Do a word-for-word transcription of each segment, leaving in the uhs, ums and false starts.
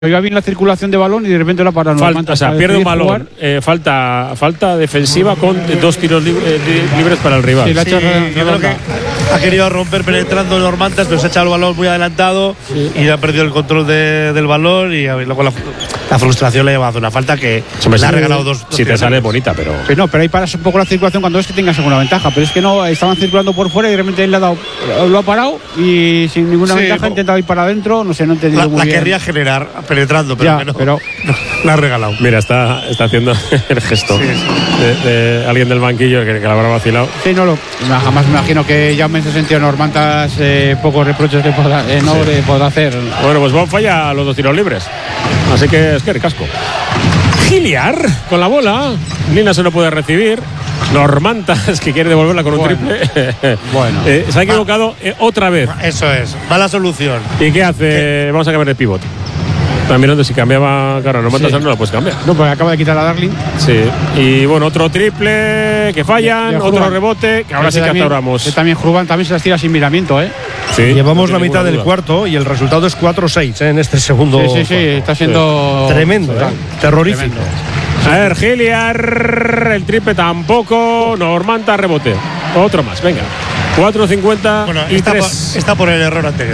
Iba bien la circulación de balón y de repente la para falta, o sea, pierde un balón, eh, falta falta defensiva con dos tiros li eh, libres para el rival. Sí, la sí, yo creo que ha querido romper penetrando Normantas, pero se ha echado el balón muy adelantado sí. y ha perdido el control de, del balón y luego la, la frustración le ha llevado a una falta que me le ha regalado dos. Si te sale bonita, pero. Pero no, pero ahí paras un poco la circulación cuando ves que tengas alguna ventaja. Pero es que no, estaban circulando por fuera y de repente él le ha dado, lo ha parado y sin ninguna sí, ventaja ha intentado ir para adentro. No sé, no he entendido la, muy la bien. querría generar penetrando, pero, ya, que no, pero no, la ha regalado. Mira, está, está haciendo el gesto sí, sí. De, de alguien del banquillo que, que la habrá vacilado. Sí, no lo, no, jamás me imagino que ya en ese sentido Normantas eh, pocos reproches le podrá, eh, no sí. le podrá hacer. Bueno, pues Bon falla los dos tiros libres. Así que es que casco. Giliar con la bola. Lina se no puede recibir. Normantas que quiere devolverla con un bueno. triple. Bueno. Eh, se ha equivocado eh, otra vez. Eso es. Mala solución. ¿Y qué hace? ¿Qué? Vamos a cambiar el pivote. Están mirando si cambiaba. Claro, Normantas sí. no la puedes cambiar. No, porque acaba de quitar a Darling. Sí. Y bueno, otro triple que fallan, otro rebote que ahora sí que atauramos. Que también Juban también se las tira sin miramiento, ¿eh? Sí, llevamos la mitad del duda. cuarto y el resultado es cuatro seis ¿eh? En este segundo. Sí, sí, sí, está siendo sí. tremendo, ¿eh? terrorífico. Tremendo. A ver, Giliar, el triple tampoco. Normantas, rebote. Otro más, venga. cuatro cincuenta bueno, y está tres. Por, está por el error anterior.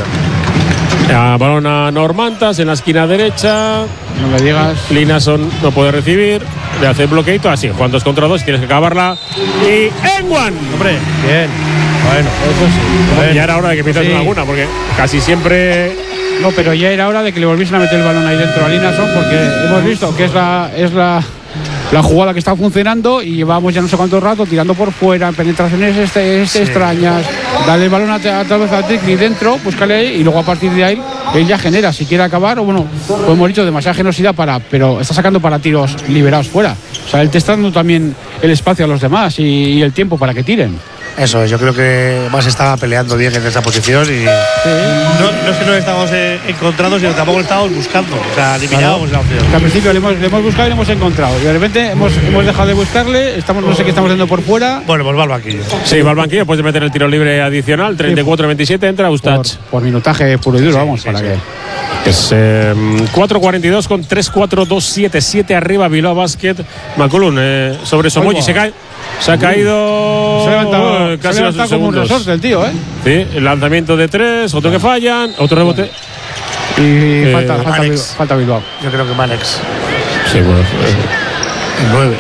A balón a Normantas en la esquina derecha. No me digas. Linason no puede recibir. Le hace el bloqueito. Así, Juan dos contra dos. Tienes que acabarla. Y Enwan. Hombre, bien. Bueno, eso sí. Bueno. Ya era hora de que pitas sí. alguna, porque casi siempre. No, pero ya era hora de que le volviesen a meter el balón ahí dentro a Linason, porque hemos visto que es la. Es la La jugada que está funcionando y llevamos ya no sé cuánto rato tirando por fuera, penetraciones este, este sí. extrañas, darle el balón a, a través a Trickley dentro, búscale ahí y luego a partir de ahí él ya genera, si quiere acabar o bueno, pues hemos dicho demasiada generosidad para, pero está sacando para tiros liberados fuera. O sea, él te está dando también el espacio a los demás y, y el tiempo para que tiren. Eso, yo creo que más estaba peleando bien en esa posición y sí. no, no es que no le estábamos eh, encontrando, sino que tampoco le estábamos buscando. O sea, eliminábamos claro. la opción. Al principio le hemos, le hemos buscado y le hemos encontrado. Y de repente hemos, hemos dejado de buscarle, estamos, no sé qué estamos haciendo por fuera. Bueno, pues va al banquillo. Sí, va al banquillo, puedes meter el tiro libre adicional, treinta y cuatro veintisiete, entra Ustach. Por, por minutaje puro y duro, sí, vamos, sí, para sí. que. Es eh, cuatro cuarenta y dos con tres cuatro dos siete siete arriba Bilbao Basket. McCullum eh, sobre Somoji se cae. Se ha caído. Se ha levantado, oh, casi se ha levantado como un resorte el tío, ¿eh? Sí, el lanzamiento de tres, otro que fallan, otro rebote. Y eh, falta, falta, Bilbao, falta Bilbao. Yo creo que Manex. Sí, bueno. Eh, el nueve.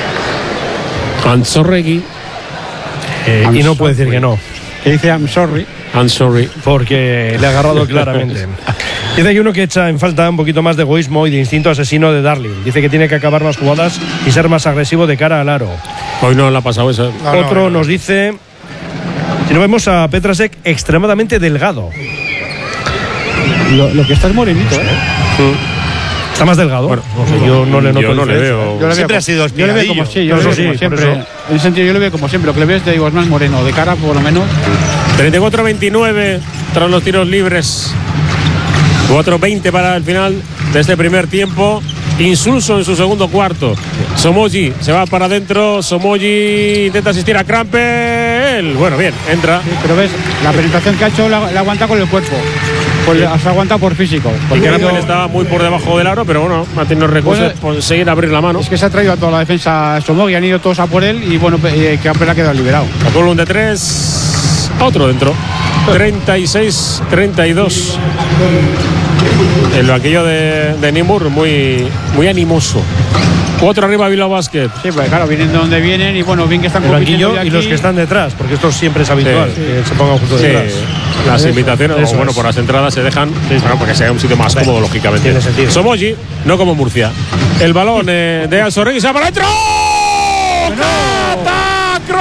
Anzorregui. Eh, y no puede decir que no. Que dice I'm sorry. I'm sorry. Porque le ha agarrado claramente. Dice que uno que echa en falta un poquito más de egoísmo y de instinto asesino de Darling. Dice que tiene que acabar las jugadas y ser más agresivo de cara al aro. Hoy no le ha pasado eso. No, Otro no, no, nos dice, si no vemos a Petrasek extremadamente delgado. Lo, lo que está es morenito, ¿eh? Sí. ¿Está más delgado? Bueno, no sé, yo no le noto. Yo no le veo. Yo le siempre ha sido Yo le veo como sí, yo le veo como siempre. En ese sentido yo le veo como siempre. Lo que le veo es de digo, es más moreno, de cara por lo menos. treinta y cuatro veintinueve tras los tiros libres. cuatro veinte para el final de este primer tiempo. Insulso en su segundo cuarto. Somoji se va para adentro. Somoji intenta asistir a Crampel. Bueno, bien, entra. Sí, pero ves, la penetración que ha hecho la, la aguanta con el cuerpo. Pues sí. Se aguanta por físico. Porque Crampel estaba muy por debajo del aro, pero bueno, ha tenido recursos bueno, por seguir a abrir la mano. Es que se ha traído a toda la defensa Somoji, han ido todos a por él y bueno, eh, Crampel ha quedado liberado. Column de tres. Otro dentro. treinta y seis treinta y dos. El banquillo de, de Nimur muy, muy animoso. Cuatro arriba Bilbao Basket. Sí, pues claro, vienen de donde vienen y bueno, bien que están el banquillo y los que están detrás, porque esto siempre es habitual, sí, que sí. se pongan justo sí. detrás. Las eso, invitaciones, eso o bueno, es. por las entradas se dejan, sí, bueno, porque sea un sitio más cómodo, lógicamente. Tiene sentido. Somoji, no como Murcia. El balón eh, de Anzorregui se va para adentro. ¡Catacro!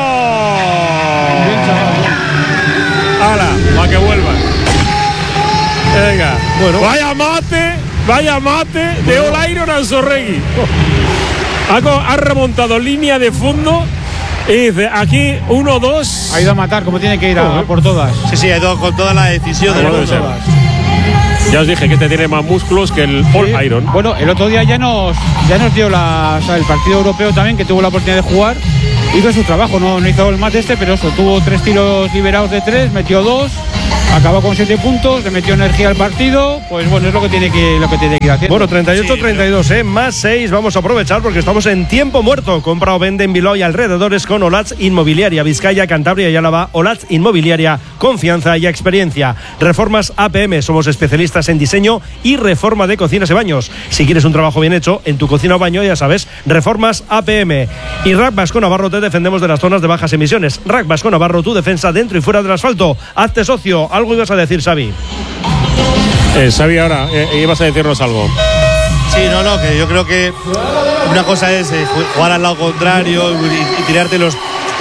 ¡Hala! Para que vuelvan. Venga. Bueno. Vaya mate, vaya mate de Olairon Anzorregui. Ha, ha remontado línea de fondo y dice aquí uno dos. Ha ido a matar, como tiene que ir a, a por todas. Sí, sí, ha ido con toda la decisión de todas. Ya os dije que este tiene más músculos que el All sí. Iron. Bueno, el otro día ya nos, ya nos dio la, o sea, el partido europeo también, que tuvo la oportunidad de jugar. Hizo su trabajo, no, no hizo el mate este, pero eso, tuvo tres tiros liberados de tres, metió dos. acabó con siete puntos, le metió energía al partido, pues bueno, es lo que tiene que, lo que, tiene que ir haciendo. Bueno, treinta y ocho treinta y dos, ¿eh? Más seis, vamos a aprovechar porque estamos en tiempo muerto. Compra o vende en Bilbao y alrededores con Olatz Inmobiliaria, Vizcaya, Cantabria y Álava. Olatz Inmobiliaria, confianza y experiencia. Reformas A P M, somos especialistas en diseño y reforma de cocinas y baños. Si quieres un trabajo bien hecho en tu cocina o baño, ya sabes, Reformas A P M. Y Rack Vasco Navarro, te defendemos de las zonas de bajas emisiones. Rack Vasco Navarro, tu defensa dentro y fuera del asfalto. Hazte socio. Algo ibas a decir, Xavi. Eh, Xavi, ahora eh, ibas a decirnos algo. Sí, no, no, que yo creo que una cosa es eh, jugar al lado contrario y, y tirarte los,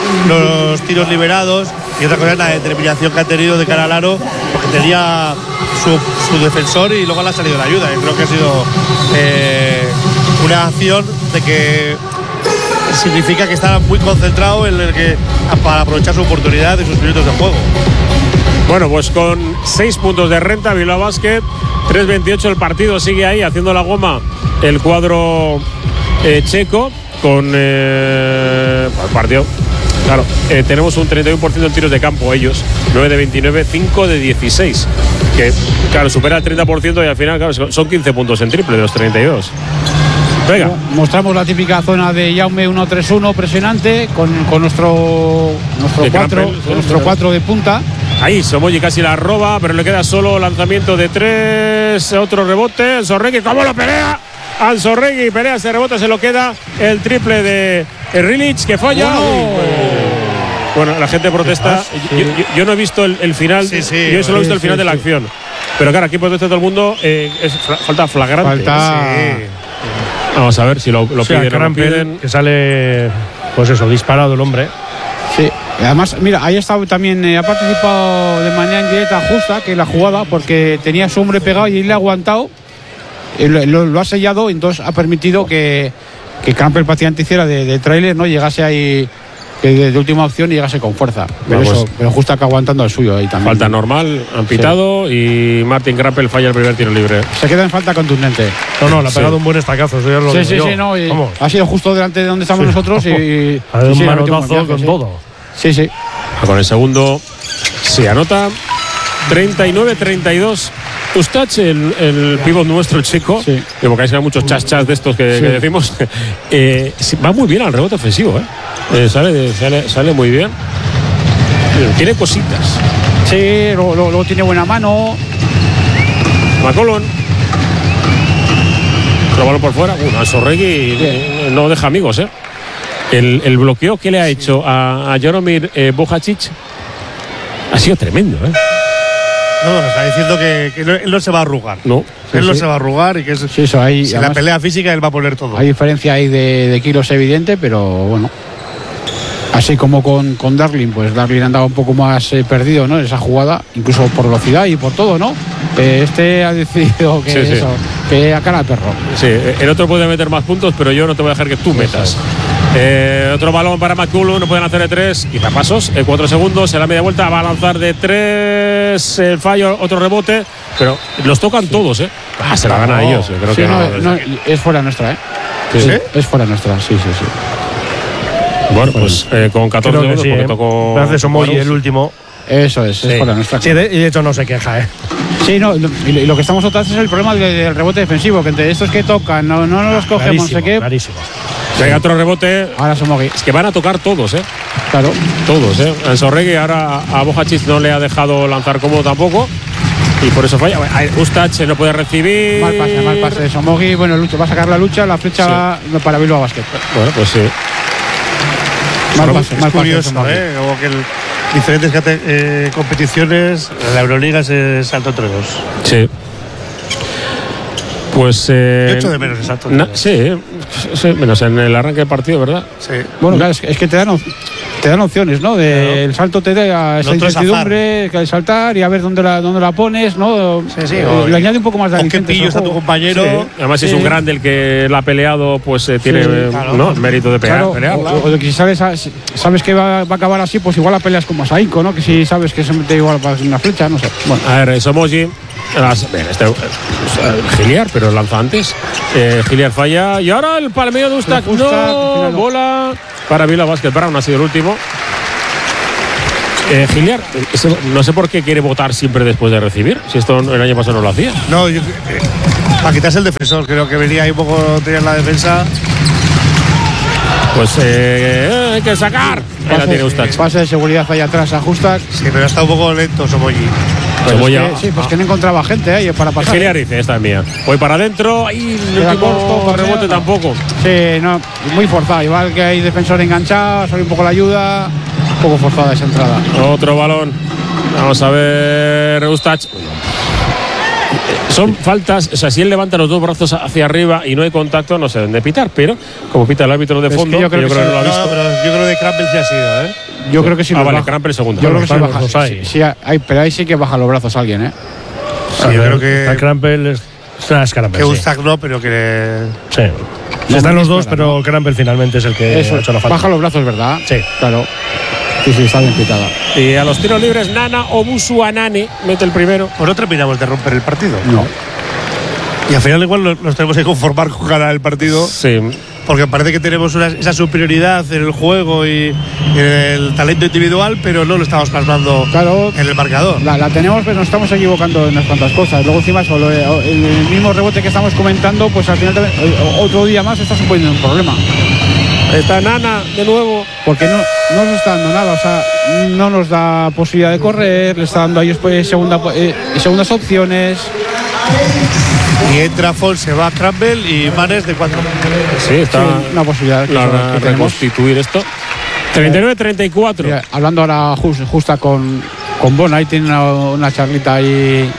los tiros liberados, y otra cosa es la determinación que ha tenido de cara al aro, porque tenía su, su defensor y luego le ha salido la ayuda. Yo creo que ha sido eh, una acción de que significa que está muy concentrado en el que, para aprovechar su oportunidad y sus minutos de juego. Bueno, pues con seis puntos de renta, Bilbao Basket, tres veintiocho el partido, sigue ahí haciendo la goma el cuadro eh, checo con eh, el partido. Claro, eh, tenemos un treinta y uno por ciento en tiros de campo ellos, nueve de veintinueve, cinco de dieciséis, que claro, supera el treinta por ciento y al final claro, son quince puntos en triple de los treinta y dos. Venga. Mostramos la típica zona de Jaume uno tres uno presionante con, con nuestro nuestro cuatro, nuestro cuatro de punta. Ahí Somoji casi la roba, pero le queda solo lanzamiento de tres, otro rebote. Ansorregui, ¿cómo lo pelea? Ansorregui pelea ese rebote, se lo queda el triple de Rilic, que falla. Wow. Bueno, la gente protesta. Yo, yo, yo no he visto el, el final, sí, sí, yo solo he visto el final sí, de la sí. acción. Pero claro, aquí protesta todo el mundo, eh, es falta flagrante. Falta. Sí. Vamos a ver si lo, lo sí, piden o no piden. Que sale, pues eso, disparado el hombre. Sí, además, mira, ahí ha estado también, eh, ha participado de manera indirecta justa que la jugada, porque tenía su hombre pegado y él le ha aguantado, eh, lo, lo ha sellado, entonces ha permitido que, que Campbell prácticamente hiciera de, de trailer, ¿no? Llegase ahí que de, de última opción y llegase con fuerza. Pero, Vamos. eso, pero justo acá aguantando el suyo ahí también. Falta normal, han pitado sí. Y Martin Grappel falla el primer tiro libre. Se queda en falta contundente. No, no, le ha pegado sí. un buen estacazo. Eso ya lo sí, sí, yo. sí, no. Ha sido justo delante de donde estamos sí. nosotros y. y ha dado sí, un manotazo viaje, con sí. todo. Sí, sí. Con el segundo se anota treinta y nueve treinta y dos. Ustach, el, el pívot nuestro, el chico, sí. que porque hay muchos chas-chas de estos que, sí. que decimos, eh, va muy bien al rebote ofensivo. ¿eh? Eh, sale, sale, sale muy bien. Tiene cositas. Sí, luego, luego tiene buena mano. McCollum. Otro balón por fuera. Bueno, Ansorregui eh, no deja amigos. ¿eh? El, el bloqueo que le ha hecho a, a Jaromir eh, Bojacic ha sido tremendo. ¿eh? No, nos está diciendo que, que él no se va a arrugar. No. Él sí, no sí. se va a arrugar y que es, sí, eso, ahí, si la pelea física él va a poner todo. Hay diferencia ahí de, de kilos evidente, pero bueno. Así como con, con Darling, pues Darling andaba un poco más eh, perdido, ¿no? En esa jugada, incluso por velocidad y por todo, ¿no? Eh, este ha decidido que sí, eso, sí. que a cara al perro. Sí, el otro puede meter más puntos, pero yo no te voy a dejar que tú metas. Eh, otro balón para McCollum, no pueden hacer de tres, quizá pasos, eh, cuatro segundos, en la media vuelta va a lanzar de tres, el fallo, otro rebote, pero los tocan sí. todos, ¿eh? Ah, se la van a ellos, yo creo sí, que no, no, no, es fuera nuestra, ¿eh? ¿Sí? ¿Sí? Es fuera nuestra, sí, sí, sí. Bueno, pues eh, con catorce segundos, sí, porque eh. tocó. Gracias, Somoji, el último. Eso es, sí. es fuera nuestra. Sí, de, y de hecho no se queja, ¿eh? Sí, no, y lo que estamos otra vez es el problema del, del rebote defensivo, que entre estos que tocan, no, no nos los cogemos, no sé qué. Clarísimo. Venga, otro rebote. Ahora Somoji. Es que van a tocar todos, ¿eh? Claro. Todos, ¿eh? Ansorregui ahora a Bojacic no le ha dejado lanzar cómodo tampoco. Y por eso falla. Ustach no puede recibir. Mal pase, mal pase. Somoji, bueno, lucha, va a sacar la lucha, la flecha sí. va para Bilbao Basket. Bueno, pues sí. Mal pase, es mal curioso, pase, ¿eh? Como que el, diferentes eh, competiciones, la Euroliga se saltó entre dos. Sí. Pues. Eh, Yo echo de menos exacto. Na, sí, sí, menos en el arranque del partido, ¿verdad? Sí. Bueno, claro, es que, es que te dan te dan opciones, ¿no? De, claro. El salto te da esa incertidumbre, que saltar y a ver dónde la, dónde la pones, ¿no? Sí, sí. Eh, o, le añade un poco más de aliciente. O que pillos a tu compañero. Sí. Además, sí. es un grande el que la ha peleado, pues eh, tiene sí, claro. ¿no? el mérito de pegar, claro, pelearla. O, o de que si sabes, sabes que va, va a acabar así, pues igual la peleas como Saiko, ¿no? Que si sabes que se mete igual para una flecha, no sé. Bueno. A ver, Somoji. Este, eh, Giliar, pero lanza antes. Eh, Giliar falla. Y ahora el palmeo de Ustach. No, no, bola para Bilbao Basket. Brown ha sido el último. Eh, Giliar, ese- no sé por qué quiere votar siempre después de recibir, si esto el año pasado no lo hacía. No, yo, eh, para quitarse el defensor, creo que venía ahí un poco tener la defensa. Pues eh, hay que sacar. Ahí la tiene Ustach. Pase de seguridad ahí atrás, ajusta. Sí, pero ha estado un poco lento Somoji. Pues Cebolla. es que- sí, pues que no encontraba gente ahí para pasar. Giliar dice, esta es mía. Voy para adentro y el Queda último corto, rebote no. tampoco. Sí, no, muy forzado. Igual que hay defensor enganchado, sale un poco la ayuda. Un poco forzada esa entrada. Otro balón. Vamos a ver Ustach. Son faltas, o sea, si él levanta los dos brazos hacia arriba y no hay contacto, no sé dónde pitar, pero como pita el árbitro de Es que fondo, yo creo yo que creo que sí. no lo ha No, visto. pero yo creo que Crampel sí ha sido, ¿eh? Yo creo que sí. Ah, los vale, baja. Crampel segundo. Yo creo que sí Los baja. los Sí, hay. sí, hay, pero ahí sí que baja los brazos alguien, ¿eh? Sí, yo creo que, Está Crampel es, ah, es Crampel, que sí. Ustach no, pero que. Sí. Están los dos, pero Crampel finalmente es el que Eso, ha hecho la falta. baja los brazos, ¿verdad? Sí. Claro. Sí, sí, está bien pitada. Y a los tiros libres, Nana Obusu Anane mete el primero. Pues no terminamos de romper el partido. No. Y al final, igual nos tenemos que conformar con ganar el partido. Sí. Porque parece que tenemos una- esa superioridad en el juego y en el talento individual, pero no lo estamos plasmando Claro. en el marcador. La, la tenemos, pero nos estamos equivocando en unas cuantas cosas. Luego, encima, solo eh, el, el mismo rebote que estamos comentando, pues al final, también, eh, otro día más, está suponiendo un problema. Está Nana de nuevo. Porque no, no nos está dando nada, o sea, no nos da posibilidad de correr, le está dando a ellos pues, segunda, eh, segundas opciones. Y entra Fon, se va Crampel y Manes de cuatro. Sí, está. Sí, una posibilidad que, la- que tenemos. reconstituir esto. treinta y nueve treinta y cuatro. Mira, hablando ahora just- justa con, con Bon, ahí tiene una, una charlita ahí.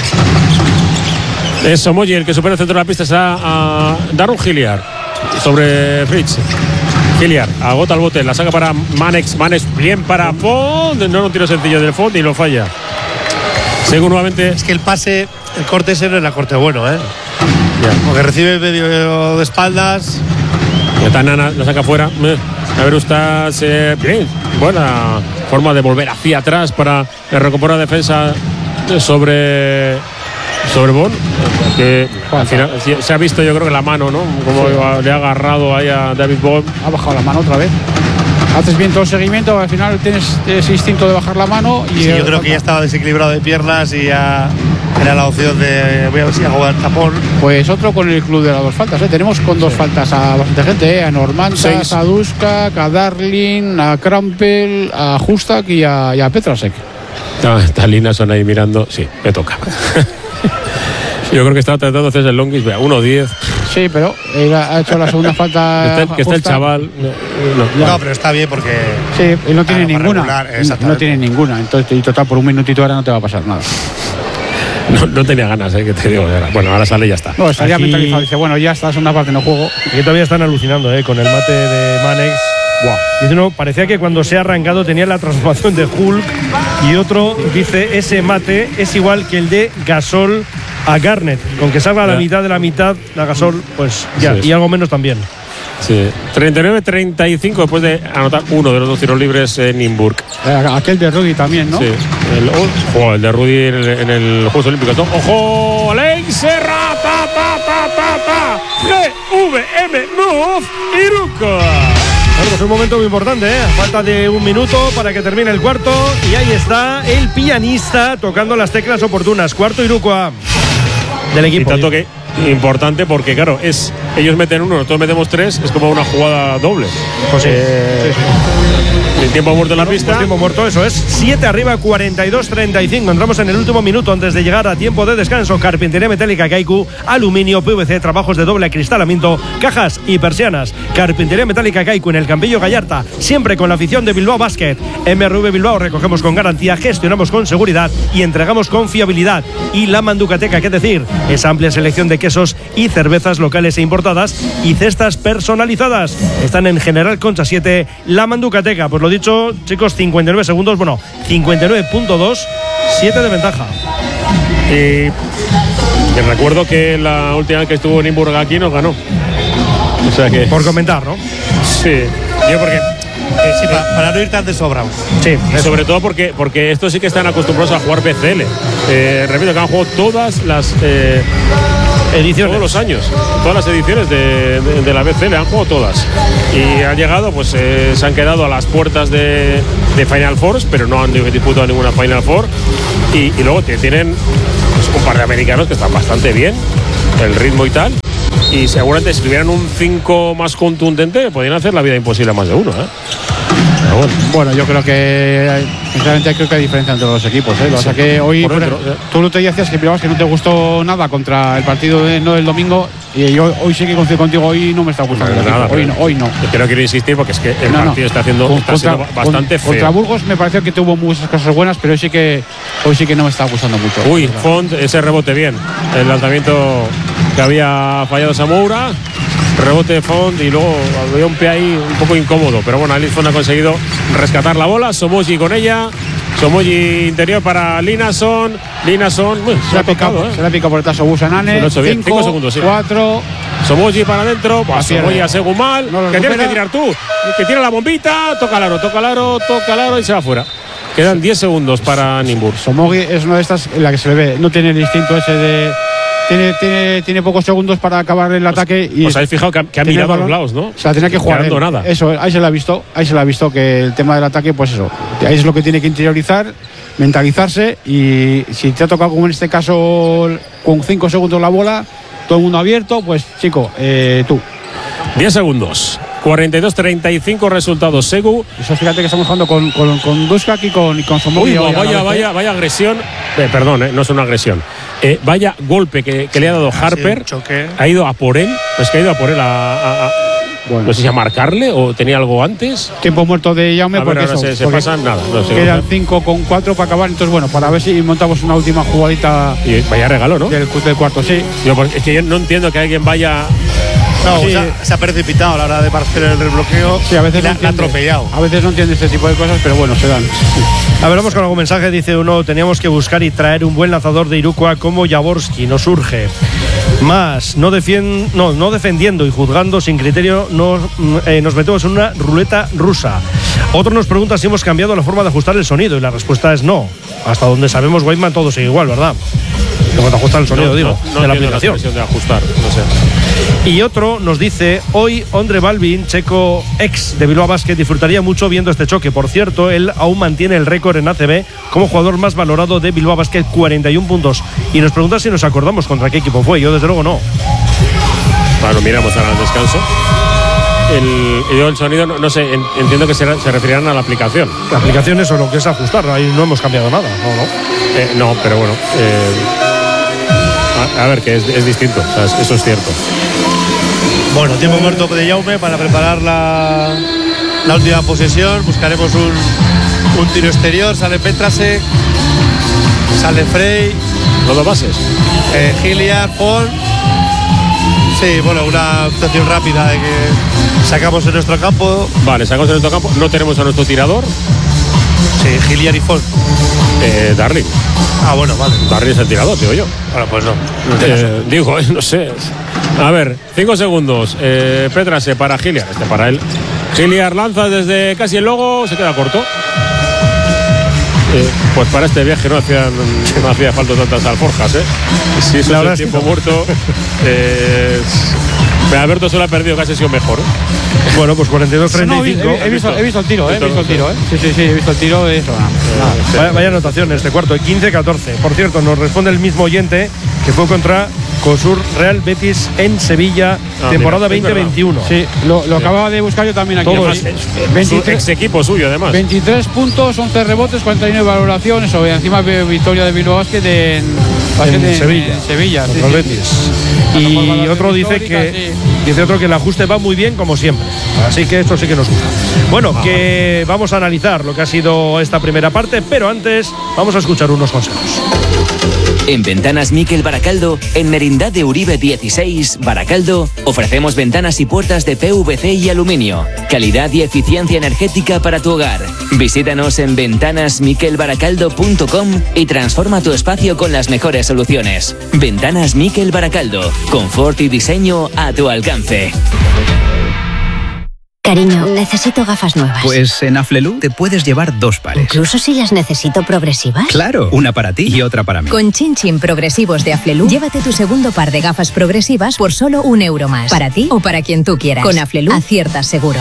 Es Somoji el que supera el centro de la pista. Está a Darun Giliar sobre Fritz. Giliar agota el bote, la saca para Manex. Manex bien para Fond. No era un tiro sencillo del Fond y lo falla. Según nuevamente. Es que el pase, el corte ese no era corte bueno, ¿eh? Ya. Porque recibe medio de espaldas. Ya está Nana, la saca fuera. Eh, A ver, usted se. Bien, buena forma de volver hacia atrás para recuperar la defensa sobre. Sobre Bon. Que al final se ha visto, yo creo que la mano, ¿no? Como Sí. le ha agarrado ahí a David Bon. Ha bajado la mano otra vez. Haces bien todo el seguimiento, al final tienes ese instinto de bajar la mano. Y Sí, eh, yo creo que ya estaba desequilibrado de piernas y ya era la opción de voy a ver si hago el tapón. Pues otro con el club de las dos faltas. ¿eh? Tenemos con dos faltas a bastante gente: ¿eh? A Normantas, Seis. a Duskak, a Darlin, a Crampel, a Justak y a, y a Petrasek. Ah, Estas líneas son ahí mirando. Sí, me toca. Yo creo que estaba tratando de hacerse el longis. Vea, uno diez. Sí, pero él ha hecho la segunda falta. Que está, que está el Justak. chaval. No, no. No, pero está bien porque. Sí, él no tiene Claro, para ninguna. regular, no exactamente. tiene ninguna. Entonces, y total, por un minutito ahora no te va a pasar nada. No, no tenía ganas, ¿eh? Que te digo. Bueno, ahora sale y ya está. No, estaría Aquí- mentalizado. Dice, bueno, ya está, la segunda parte no juego. Y todavía están alucinando eh, con el mate de Manex. Buah. Dice uno, parecía que cuando se ha arrancado tenía la transformación de Hulk. Y otro dice, ese mate es igual que el de Gasol a Garnett. Con que salga a la Ya. mitad de la mitad, la Gasol, pues ya. Sí. Y algo menos también. Sí. treinta y nueve treinta y cinco después de anotar uno de los dos tiros libres en Nimburg. Eh, Aquel de Rudy también, ¿no? Sí. El, oh, el de Rudy en el, en el Juegos Olímpicos. ¿No? ¡Ojo! ¡Ley Serra! ¡Ta, ta, ta, ta, ta! G V M Move Iruko. Bueno, pues un momento muy importante, ¿eh? Falta de un minuto para que termine el cuarto. Y ahí está el pianista tocando las teclas oportunas. Cuarto Irukoa del Y equipo. tanto que importante porque, claro, es ellos meten uno, nosotros metemos tres, es como una jugada doble. Pues sí. Eh, El tiempo muerto en la pista. Pues tiempo muerto, eso es. siete arriba, cuarenta y dos treinta y cinco. Entramos en el último minuto antes de llegar a tiempo de descanso. Carpintería metálica Kaiku, aluminio, P V C, trabajos de doble acristalamiento, cajas y persianas. Carpintería metálica Kaiku en el Campillo Gallarta, siempre con la afición de Bilbao Basket. M R V Bilbao, recogemos con garantía, gestionamos con seguridad y entregamos con fiabilidad. Y la Manducateca, ¿qué decir? Esa amplia selección de quesos y cervezas locales e importadas y cestas personalizadas. Están en General Concha siete, la Manducateca. Pues lo dicho, chicos, cincuenta y nueve segundos, bueno, cincuenta y nueve punto dos, siete de ventaja. Y que recuerdo que la última vez que estuvo en Nimburg aquí nos ganó. O sea que. Por comentar, ¿no? Sí. Yo porque. Eh, sí, pa- para no ir tan desobrados. Sí, Y sobre todo porque, porque estos sí que están acostumbrados a jugar B C L. Eh, repito que han jugado todas las. Eh, ediciones. Todos los años, todas las ediciones de, de, de la B C L han jugado todas. Y han llegado, pues eh, se han quedado a las puertas de, de Final Four, pero no han disputado ninguna Final Four. Y, y luego tienen pues, un par de americanos que están bastante bien, el ritmo y tal. Y seguramente si tuvieran un cinco más contundente, podrían hacer la vida imposible a más de uno, ¿eh? Bueno. bueno, yo creo que sinceramente creo que hay diferencia entre los equipos, ¿eh? O sea que hoy por dentro, por, tú te decías que que no te gustó nada contra el partido de, no del domingo, y yo hoy sí que coincido contigo, hoy no me está gustando no, nada, hoy no, hoy no. Es que no quiero insistir porque es que el no, partido no. está haciendo está contra, siendo bastante feo. Contra Burgos me pareció que tuvo muchas cosas buenas, pero hoy sí que hoy sí que no me está gustando mucho. Uy, Font, ese rebote bien. El lanzamiento que había fallado Samoura. Rebote de Font y luego había un pie ahí un poco incómodo, pero bueno, Alice Font ha conseguido rescatar la bola. Somoji con ella, Somoji interior para Linason. Linason uy, se, se, la picado, ¿eh? se la ha picado por el taso Busanane. cinco segundos, sí. cuatro. Somoji para adentro, pues Somoji a Segumal. No que tienes que tirar tú, que tira la bombita, toca el aro, toca el aro, toca el aro y se va fuera. Quedan diez segundos para Nimbur. Somoji es una de estas en la que se le ve, no tiene el instinto ese de. Tiene, tiene, tiene pocos segundos para acabar el ataque. Os, y os habéis fijado que, que ha mirado a los lados, ¿no? O sea, tenía que jugar. No nada. Eso, ahí se lo ha visto. Ahí se lo ha visto que el tema del ataque, pues eso. Ahí es lo que tiene que interiorizar, mentalizarse. Y si te ha tocado, como en este caso, con cinco segundos la bola, todo el mundo abierto, pues chico, eh, tú. diez segundos. cuarenta y dos treinta y cinco resultados. Segu. Eso, fíjate que estamos jugando con, con, con Duskak y con, y con Somoji. Uy, vaya, vaya, vaya agresión. Eh, perdón, eh, no es una agresión. Eh, vaya golpe que, que le ha dado Harper. Ha ido a por él. Pues que ha ido a por él a. a, a bueno. No sé si a marcarle o tenía algo antes. Tiempo muerto de Jaume, a ver, porque ahora eso, se, se porque pasan nada. No sé, quedan cinco con cuatro para acabar. Entonces, bueno, para ver si montamos una última jugadita. Y vaya regalo, ¿no? Del, del cuarto, sí. Yo, porque es que yo no entiendo que alguien vaya. No, sí. se, ha, se ha precipitado a la hora de hacer el rebloqueo. Sí, a veces y la, no la ha atropellado. A veces no entiende este tipo de cosas, pero bueno, se dan. A ver, vamos con algún mensaje. Dice uno: teníamos que buscar y traer un buen lanzador de Irukoa como Jaworski. Nos urge. Más, no, defien, no, no defendiendo y juzgando sin criterio, nos, eh, nos metemos en una ruleta rusa. Otro nos pregunta si hemos cambiado la forma de ajustar el sonido, y la respuesta es no. Hasta donde sabemos, Weidman, todo sigue igual, ¿verdad? Cuando ajustar el sonido, no, digo, no, no de la aplicación. La de ajustar, no sé. Y otro nos dice: hoy Ondre Balvin, checo ex de Bilbao Basket, disfrutaría mucho viendo este choque. Por cierto, él aún mantiene el récord en A C B como jugador más valorado de Bilbao Basket, cuarenta y un puntos. Y nos pregunta si nos acordamos contra qué equipo fue. Yo desde luego no. Bueno, miramos ahora al descanso. El, yo el sonido, no, no sé, entiendo que se, se referirán a la aplicación. La aplicación es lo que es ajustar, ahí no hemos cambiado nada. No, no, eh, no pero bueno. Eh, a, a ver, que es, es distinto, o sea, eso es cierto. Bueno, tiempo muerto de Jaume para preparar la, la última posesión. Buscaremos un, un tiro exterior. Sale Petrasek, sale Frey. Los dos bases. Eh, Hilliard, Font. Sí, bueno, una actuación rápida de que sacamos en nuestro campo. Vale, sacamos en nuestro campo. No tenemos a nuestro tirador. Sí, Hilliard y Font. Eh, Darling. Ah, bueno, vale. Darling es el tirador, digo yo. Bueno, pues no. no eh, digo, no sé. A ver, cinco segundos. Eh, Petrase para Hilliard. Este para él. Hilliard lanza desde casi el logo. Se queda corto. Eh, pues para este viaje no hacía, no hacía falta tantas alforjas, ¿eh? Si eso es el tiempo no. muerto. Eh, Alberto se lo ha perdido, casi ha sido mejor. ¿eh? Bueno, pues cuarenta y dos treinta y cinco. No, he, he, visto, he visto el tiro, ¿eh? He visto el tiro, ¿eh? Sí, sí, sí, he visto el tiro. De eso, eh, vaya, vaya anotación este cuarto, quince catorce. Por cierto, nos responde el mismo oyente que fue contra Cosur Real Betis en Sevilla, ah, temporada mira, veinte veintiuno. Sí, lo, lo sí. acababa de buscar yo también aquí. Todo es, veintitrés, ex equipo suyo, además. veintitrés puntos, once rebotes, cuarenta y nueve valoraciones. O encima victoria de Bilbao Basket en, en, en Sevilla. En Sevilla, sí, sí. Betis. Y otro dice que, sí. dice otro que el ajuste va muy bien, como siempre. Así que esto sí que nos gusta. Bueno, ah, que vamos a analizar lo que ha sido esta primera parte, pero antes vamos a escuchar unos consejos. En Ventanas Miquel Baracaldo, en Merindad de Uribe dieciséis, Baracaldo, ofrecemos ventanas y puertas de P V C y aluminio. Calidad y eficiencia energética para tu hogar. Visítanos en ventanas miquel baracaldo punto com y transforma tu espacio con las mejores soluciones. Ventanas Miquel Baracaldo, confort y diseño a tu alcance. Cariño, necesito gafas nuevas. Pues en Aflelu te puedes llevar dos pares. ¿Incluso si las necesito progresivas? Claro, una para ti y otra para mí. Con Chin Chin Progresivos de Aflelu, llévate tu segundo par de gafas progresivas por solo un euro más. Para ti o para quien tú quieras. Con Aflelu, aciertas seguro.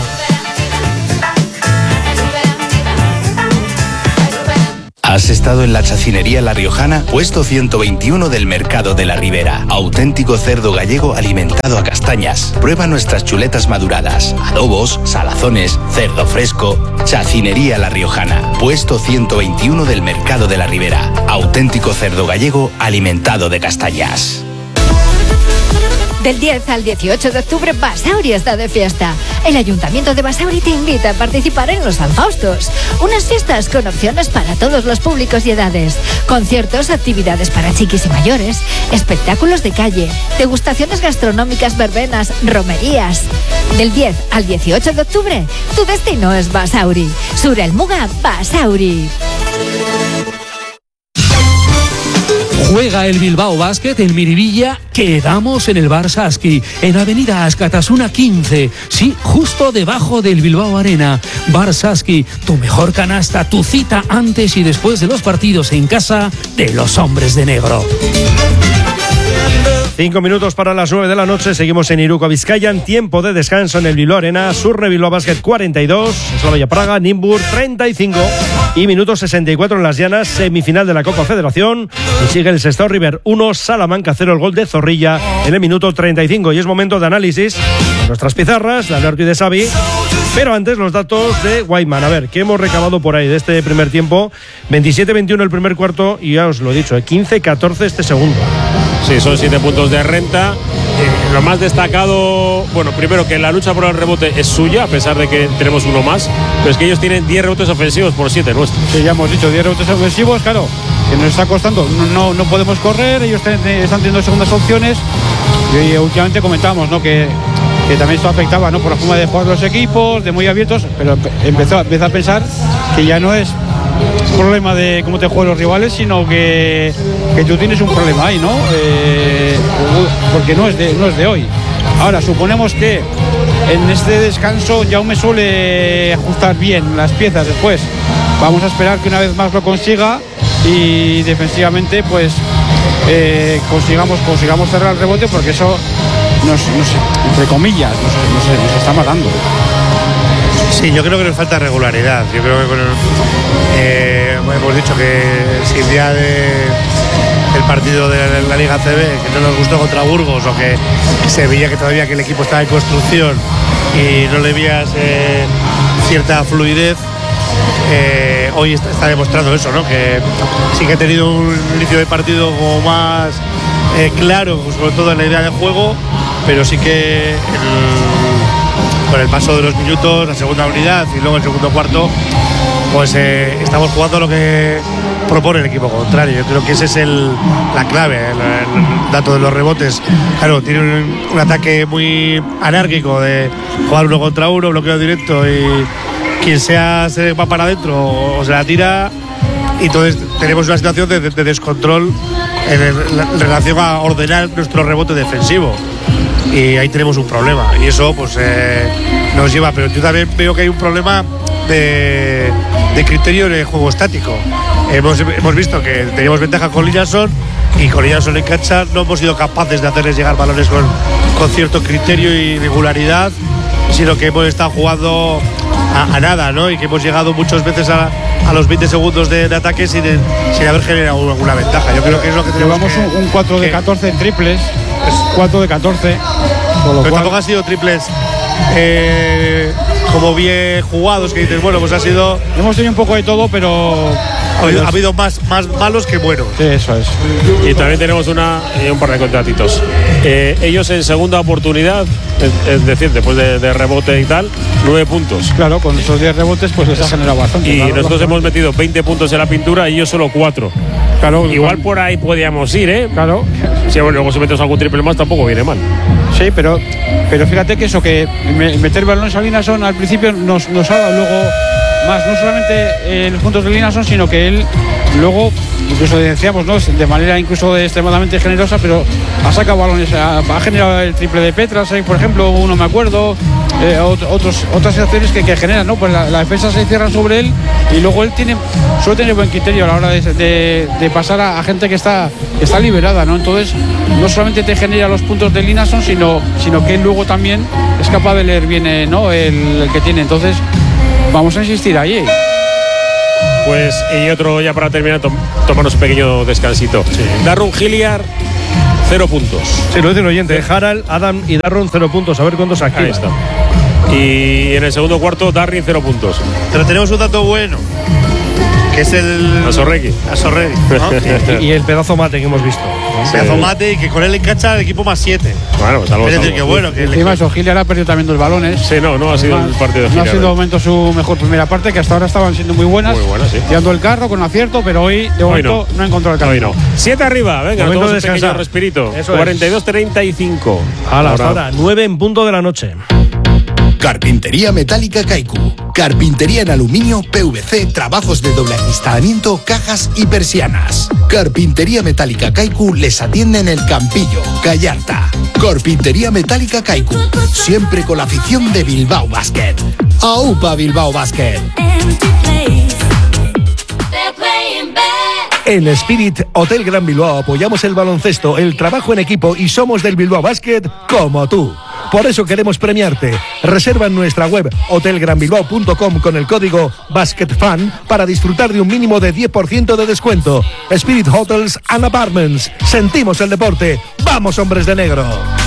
Has estado en la Chacinería La Riojana, puesto ciento veintiuno del Mercado de la Ribera. Auténtico cerdo gallego alimentado a castañas. Prueba nuestras chuletas maduradas, adobos, salazones, cerdo fresco. Chacinería La Riojana, puesto ciento veintiuno del Mercado de la Ribera. Auténtico cerdo gallego alimentado de castañas. Del diez al dieciocho de octubre, Basauri está de fiesta. El Ayuntamiento de Basauri te invita a participar en los San Faustos. Unas fiestas con opciones para todos los públicos y edades. Conciertos, actividades para chiquis y mayores, espectáculos de calle, degustaciones gastronómicas, verbenas, romerías. Del diez al dieciocho de octubre, tu destino es Basauri. Sur el Muga, Basauri. Juega el Bilbao Basket en Miribilla. Quedamos en el Bar Saski, en Avenida Ascatasuna quince. Sí, justo debajo del Bilbao Arena. Bar Saski, tu mejor canasta, tu cita antes y después de los partidos en casa de los hombres de negro. Cinco minutos para las nueve de la noche. Seguimos en Iruko, Vizcaya. Tiempo de descanso en el Bilbao Arena. Surre Bilbao Basket cuarenta y dos. Slavia Praga, Nimbur treinta y cinco. Y minuto sesenta y cuatro en las llanas. Semifinal de la Copa Federación. Y sigue el Sestao River uno, Salamanca cero. El gol de Zorrilla en el minuto treinta y cinco. Y es momento de análisis de nuestras pizarras, de Alberto y de Xavi. Pero antes los datos de Guayman. A ver, ¿qué hemos recabado por ahí de este primer tiempo? veintisiete veintiuno el primer cuarto. Y ya os lo he dicho, quince catorce este segundo. Sí, son siete puntos de renta. Eh, lo más destacado, bueno, primero que la lucha por el rebote es suya, a pesar de que tenemos uno más, pero es que ellos tienen diez rebotes ofensivos por siete nuestros. Sí, ya hemos dicho, diez rebotes ofensivos, claro, que nos está costando. No, no podemos correr, ellos están teniendo segundas opciones. Y últimamente comentamos, ¿no?, que, que también esto afectaba, ¿no?, por la forma de jugar los equipos, de muy abiertos, pero empezó, empezó a pensar que ya no es problema de cómo te juegan los rivales, sino que, que tú tienes un problema ahí, ¿no? Eh, porque no es, de, no es de hoy. Ahora, suponemos que en este descanso Jaume suele ajustar bien las piezas después. Vamos a esperar que una vez más lo consiga y defensivamente pues eh, consigamos, consigamos cerrar el rebote, porque eso nos, nos, entre comillas nos, nos, nos está matando. Sí, yo creo que nos falta regularidad. Yo creo que con el, eh, hemos dicho que si el día de, del partido de la, la Liga C B, que no nos gustó contra Burgos, o que se veía que todavía que el equipo estaba en construcción y no le veías eh, cierta fluidez, eh, hoy está, está demostrando eso, ¿no? Que sí que ha tenido un inicio de partido como más eh, claro, sobre todo en la idea de juego, pero sí que el, con el paso de los minutos, la segunda unidad y luego el segundo cuarto, pues eh, estamos jugando lo que propone el equipo contrario. Yo creo que ese es el, la clave, el, el dato de los rebotes. Claro, tiene un, un ataque muy anárquico de jugar uno contra uno, bloqueo directo, y quien sea se va para adentro o, o se la tira, y entonces tenemos una situación de, de, de descontrol en, el, en relación a ordenar nuestro rebote defensivo. Y ahí tenemos un problema, y eso pues eh, nos lleva, pero yo también veo que hay un problema de, de criterio en el juego estático. Hemos, hemos visto que teníamos ventaja con Lillason, y con Lillason en cancha no hemos sido capaces de hacerles llegar balones con, con cierto criterio y regularidad, sino que hemos estado jugando a, a nada, ¿no? Y que hemos llegado muchas veces a, a los veinte segundos de, de ataque sin, sin haber generado alguna ventaja. Yo creo que es lo que tenemos. Llevamos que, un, un cuatro de catorce en triples, cuatro de catorce. Pero cual... tampoco han sido triples eh, como bien jugados, que dices, bueno, pues ha sido. Hemos tenido un poco de todo, pero. Ha habido, ha habido más, más malos que buenos. Sí, eso es. Y también tenemos una, eh, un par de contratitos. Eh, ellos en segunda oportunidad, es, es decir, después de, de rebote y tal, nueve puntos. Claro, con esos diez rebotes pues les ha generado bastante. Y claro, nosotros bastante. hemos metido veinte puntos en la pintura y ellos solo cuatro. Claro, igual por ahí podíamos ir, ¿eh? Claro. Si bueno, luego si metes algún triple más tampoco viene mal. Sí, pero, pero fíjate que eso, que meter balones a Lillason al principio nos, nos ha dado luego más, no solamente eh, los puntos de Lillason, sino que él luego incluso decíamos, ¿no? De manera incluso extremadamente generosa, pero ha sacado balones, ha, ha generado el triple de Petras, ¿eh? Por ejemplo, uno me acuerdo, eh, otros, otras acciones que, que generan, ¿no? Pues la, la defensa se cierra sobre él y luego él tiene, suele tener buen criterio a la hora de, de, de pasar a, a gente que está, que está liberada, ¿no? Entonces, no solamente te genera los puntos de Linason, sino, sino que él luego también es capaz de leer bien, eh, ¿no? el, el que tiene. Entonces, vamos a insistir ahí. Pues, y otro ya para terminar, tom, tomarnos un pequeño descansito. Sí. Darron Hilliard, cero puntos. Sí, lo dice un oyente, ¿eh? Harald, Adam y Darron, cero puntos. A ver cuántos aquí. Ahí está. Y en el segundo cuarto, Darrin, cero puntos. Pero tenemos un dato bueno, que es el Asorregui. Asorregui, ¿no? y, y el pedazo mate que hemos visto. Sí. Pedazo mate y que con él encacha el equipo más siete. Bueno, pues algo. Es decir, que bueno. Que encima eso, Hilliard ha perdido también dos balones. Sí, no, no ha sido el partido de No Hilliard, ha sido de momento su mejor primera parte, que hasta ahora estaban siendo muy buenas. Muy buenas, sí. Tirando el carro con acierto, pero hoy de momento hoy no. no ha encontrado el camino. Hoy no. Siete arriba, venga, momento nos de tomamos un pequeño descansar. respirito. Eso cuarenta y dos treinta y cinco. A la hora, nueve en punto de la noche. Carpintería Metálica Kaiku. Carpintería en aluminio, P V C, trabajos de doble acristalamiento, cajas y persianas. Carpintería Metálica Kaiku les atiende en el Campillo, Gallarta. Carpintería Metálica Kaiku, siempre con la afición de Bilbao Basket. ¡Aupa Bilbao Basket! En Spirit Hotel Gran Bilbao apoyamos el baloncesto, el trabajo en equipo y somos del Bilbao Basket como tú. Por eso queremos premiarte. Reserva en nuestra web hotel gran bilbao punto com con el código BASKETFAN para disfrutar de un mínimo de diez por ciento de descuento. Spirit Hotels and Apartments. Sentimos el deporte. ¡Vamos, hombres de negro!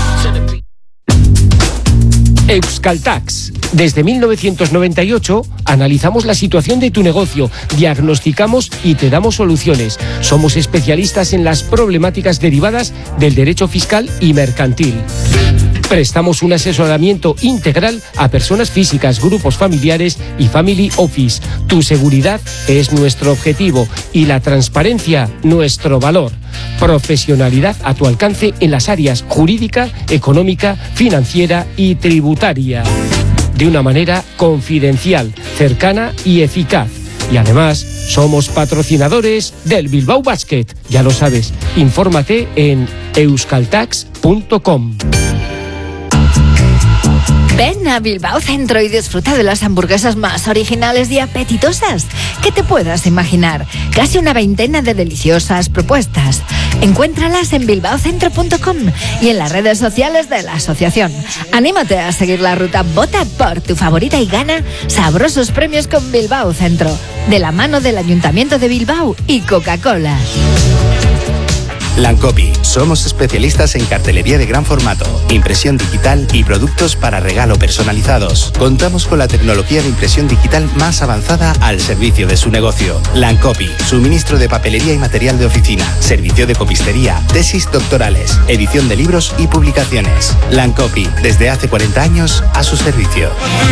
Euskaltax. Desde mil novecientos noventa y ocho analizamos la situación de tu negocio, diagnosticamos y te damos soluciones. Somos especialistas en las problemáticas derivadas del derecho fiscal y mercantil. Prestamos un asesoramiento integral a personas físicas, grupos familiares y family office. Tu seguridad es nuestro objetivo y la transparencia nuestro valor. Profesionalidad a tu alcance en las áreas jurídica, económica, financiera y tributaria. De una manera confidencial, cercana y eficaz. Y además, somos patrocinadores del Bilbao Basket. Ya lo sabes, infórmate en euskaltax punto com. Ven a Bilbao Centro y disfruta de las hamburguesas más originales y apetitosas que te puedas imaginar. Casi una veintena de deliciosas propuestas. Encuéntralas en bilbao centro punto com y en las redes sociales de la asociación. Anímate a seguir la ruta, vota por tu favorita y gana sabrosos premios con Bilbao Centro, de la mano del Ayuntamiento de Bilbao y Coca-Cola. Lancopi. Somos especialistas en cartelería de gran formato, impresión digital y productos para regalo personalizados. Contamos con la tecnología de impresión digital más avanzada al servicio de su negocio. Lancopi. Suministro de papelería y material de oficina, servicio de copistería, tesis doctorales, edición de libros y publicaciones. Lancopi. Desde hace cuarenta años a su servicio.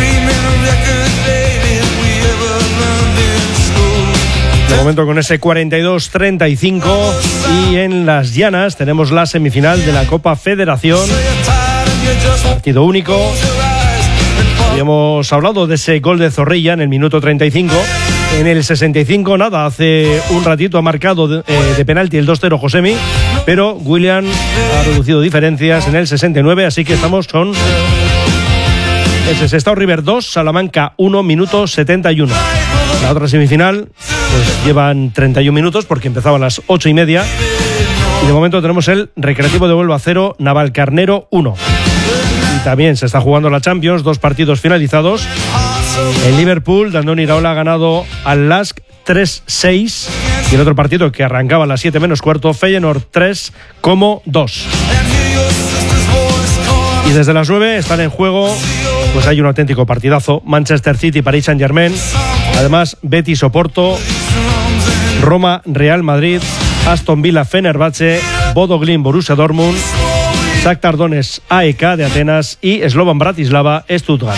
De momento con ese cuarenta y dos treinta y cinco y en las llanas tenemos la semifinal de la Copa Federación. Partido único. Habíamos hablado de ese gol de Zorrilla en el minuto treinta y cinco. En el sesenta y cinco, nada, hace un ratito ha marcado de, eh, de penalti el dos cero Josemi, pero William ha reducido diferencias en el sesenta y nueve, así que estamos con el Sestao River dos, Salamanca uno, minuto setenta y uno. La otra semifinal pues llevan treinta y un minutos porque empezaba a las ocho y media. Y de momento tenemos el Recreativo de Huelva cero, Navalcarnero uno. Y también se está jugando la Champions, dos partidos finalizados. El Liverpool de Andoni Iraola ha ganado al Lask tres seis. Y el otro partido que arrancaba a las siete menos cuarto, Feyenoord tres, Como dos. Y desde las nueve están en juego, pues hay un auténtico partidazo. Manchester City, Paris Saint-Germain. Además, Betis Oporto, Roma Real Madrid, Aston Villa Fenerbahce, Bodo Glimt Borussia Dortmund, Shakhtar Donetsk A E K de Atenas y Slovan Bratislava Stuttgart.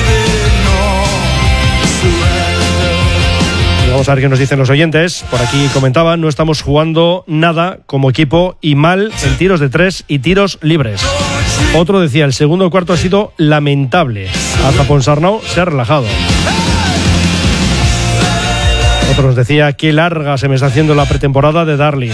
Y vamos a ver qué nos dicen los oyentes. Por aquí comentaban, no estamos jugando nada como equipo y mal en tiros de tres y tiros libres. Otro decía, el segundo cuarto ha sido lamentable. Hasta Ponsarnau se ha relajado. Otro nos decía, qué larga se me está haciendo la pretemporada de Darling.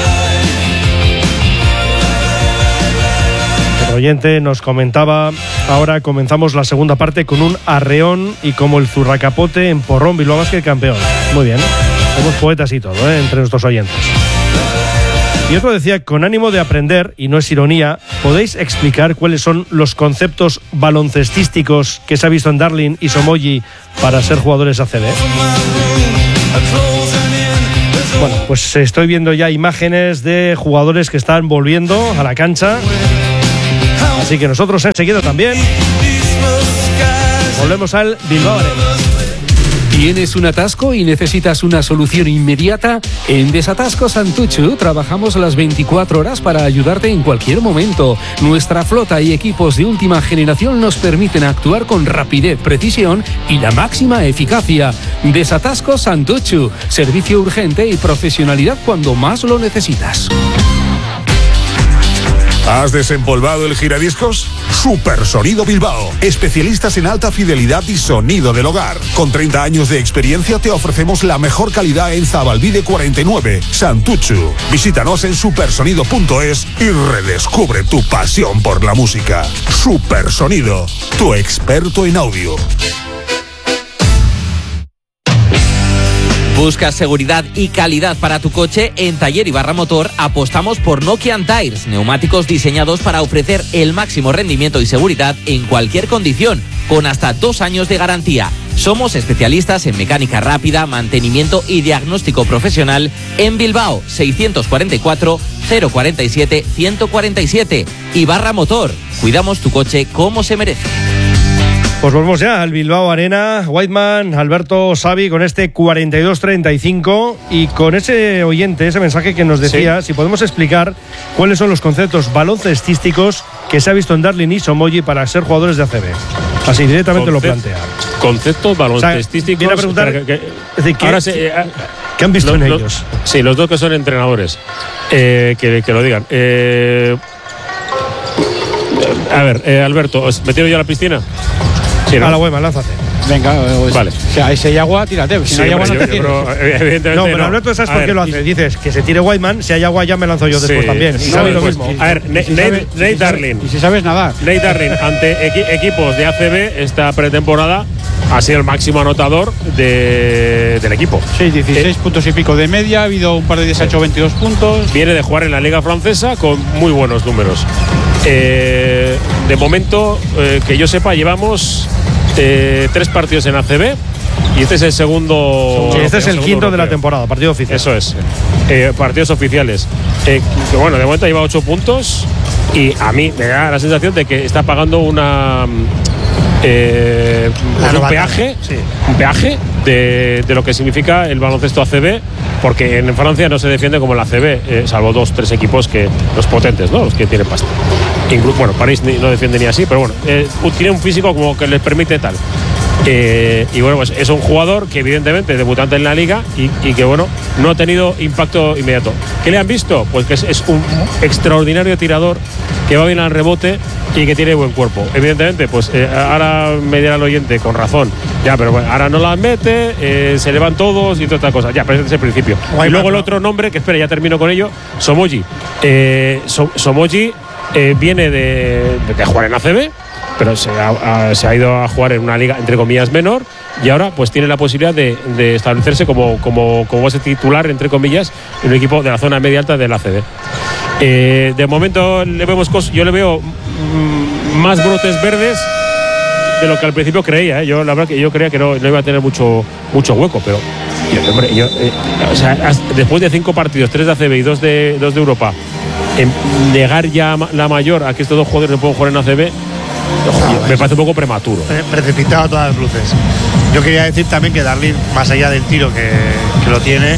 El oyente nos comentaba, ahora comenzamos la segunda parte con un arreón y como el zurracapote en porrón Bilbao Basket campeón. Muy bien, somos poetas y todo, ¿eh? Entre nuestros oyentes. Y otro decía, con ánimo de aprender, y no es ironía, ¿podéis explicar cuáles son los conceptos baloncestísticos que se ha visto en Darling y Somogy para ser jugadores A C B? Bueno, pues estoy viendo ya imágenes de jugadores que están volviendo a la cancha. Así que nosotros enseguida también volvemos al Bilbao Arena. ¿Tienes un atasco y necesitas una solución inmediata? En Desatasco Santuchu trabajamos las veinticuatro horas para ayudarte en cualquier momento. Nuestra flota y equipos de última generación nos permiten actuar con rapidez, precisión y la máxima eficacia. Desatasco Santuchu, servicio urgente y profesionalidad cuando más lo necesitas. ¿Has desempolvado el giradiscos? Supersonido Bilbao, especialistas en alta fidelidad y sonido del hogar. Con treinta años de experiencia te ofrecemos la mejor calidad en Zabalbide cuarenta y nueve, Santuchu. Visítanos en supersonido punto es y redescubre tu pasión por la música. Supersonido, tu experto en audio. Buscas seguridad y calidad para tu coche. En Taller Ibarra Motor apostamos por Nokian Tires, neumáticos diseñados para ofrecer el máximo rendimiento y seguridad en cualquier condición, con hasta dos años de garantía. Somos especialistas en mecánica rápida, mantenimiento y diagnóstico profesional en Bilbao, seiscientos cuarenta y cuatro, cero cuarenta y siete, ciento cuarenta y siete. Ibarra Motor, cuidamos tu coche como se merece. Pues volvemos ya al Bilbao Arena. Whiteman, Alberto, Xavi, con este cuarenta y dos treinta y cinco y con ese oyente, ese mensaje que nos decía, sí, si podemos explicar cuáles son los conceptos baloncestísticos que se ha visto en Darling y Somogy para ser jugadores de A C B. Así directamente Concept, lo plantea. Conceptos baloncestísticos. O sea, viene a preguntar, que, que, es decir, ¿qué, ahora se, eh, ¿qué han visto los, en los, ellos? Sí, los dos que son entrenadores. Eh, que, que lo digan. Eh, a ver, eh, Alberto, ¿me tiro yo a la piscina? Sí, ¿no? A la hueva, lánzate. Venga, pues, vale. Si, si hay agua, tírate. Si sí, no hay agua, no te tires. Evidentemente no, pero no. Alberto, ¿sabes a por ver, qué lo hace? Dices que se tire Whiteman, si hay agua ya me lanzo yo después sí, también. Y no, sabes pues, lo mismo. A ver, Nate, si Nate, Nate Darling. Y si sabes nadar. Nate Darling, ante equi equipos de A C B, esta pretemporada ha sido el máximo anotador de, del equipo. Sí, dieciséis eh, puntos y pico de media, ha habido un par de días ha hecho veintidós puntos. Viene de jugar en la Liga Francesa con muy buenos números. Eh, de momento, eh, que yo sepa, llevamos eh, tres partidos en A C B y este es el segundo. Sí, este es el quinto europeo de la temporada, partido oficial. Eso es, eh, partidos oficiales. Eh, que bueno, de momento lleva ocho puntos y a mí me da la sensación de que está pagando una. Eh, pues un peaje, sí. un peaje de, de lo que significa el baloncesto A C B, porque en Francia no se defiende como el A C B, eh, salvo dos, tres equipos que los potentes, ¿no? Los que tienen pasta. Inclu bueno, París ni, no defiende ni así, pero bueno, eh, tiene un físico como que les permite tal. Eh, y bueno, pues es un jugador que evidentemente es debutante en la liga y, y que bueno, no ha tenido impacto inmediato. ¿Qué le han visto? Pues que es, es un extraordinario tirador, que va bien al rebote y que tiene buen cuerpo. Evidentemente, pues eh, ahora me dirá el oyente, con razón, ya, pero bueno, ahora no las mete, eh, se le van todos y toda esta cosa. Ya, pero ese es el principio. Guay, y luego el otro nombre, que espera, ya termino con ello, Somogy. Eh, so Somogy eh, viene de, de jugar en A C B, pero se ha, a, se ha ido a jugar en una liga entre comillas menor y ahora pues tiene la posibilidad de, de establecerse como, como, como base titular entre comillas en un equipo de la zona media alta del A C B. Eh, de momento le vemos cosas, yo le veo mm, más brotes verdes de lo que al principio creía, ¿eh? Yo la verdad que yo creía que no, no iba a tener mucho, mucho hueco, pero yo, hombre, yo, eh, o sea, después de cinco partidos, tres de A C B y dos de, dos de Europa, en negar ya la mayor a que estos dos jugadores no pueden jugar en A C B, no, me parece un poco prematuro. Precipitado a todas las luces. Yo quería decir también que Darling, más allá del tiro que, que lo tiene,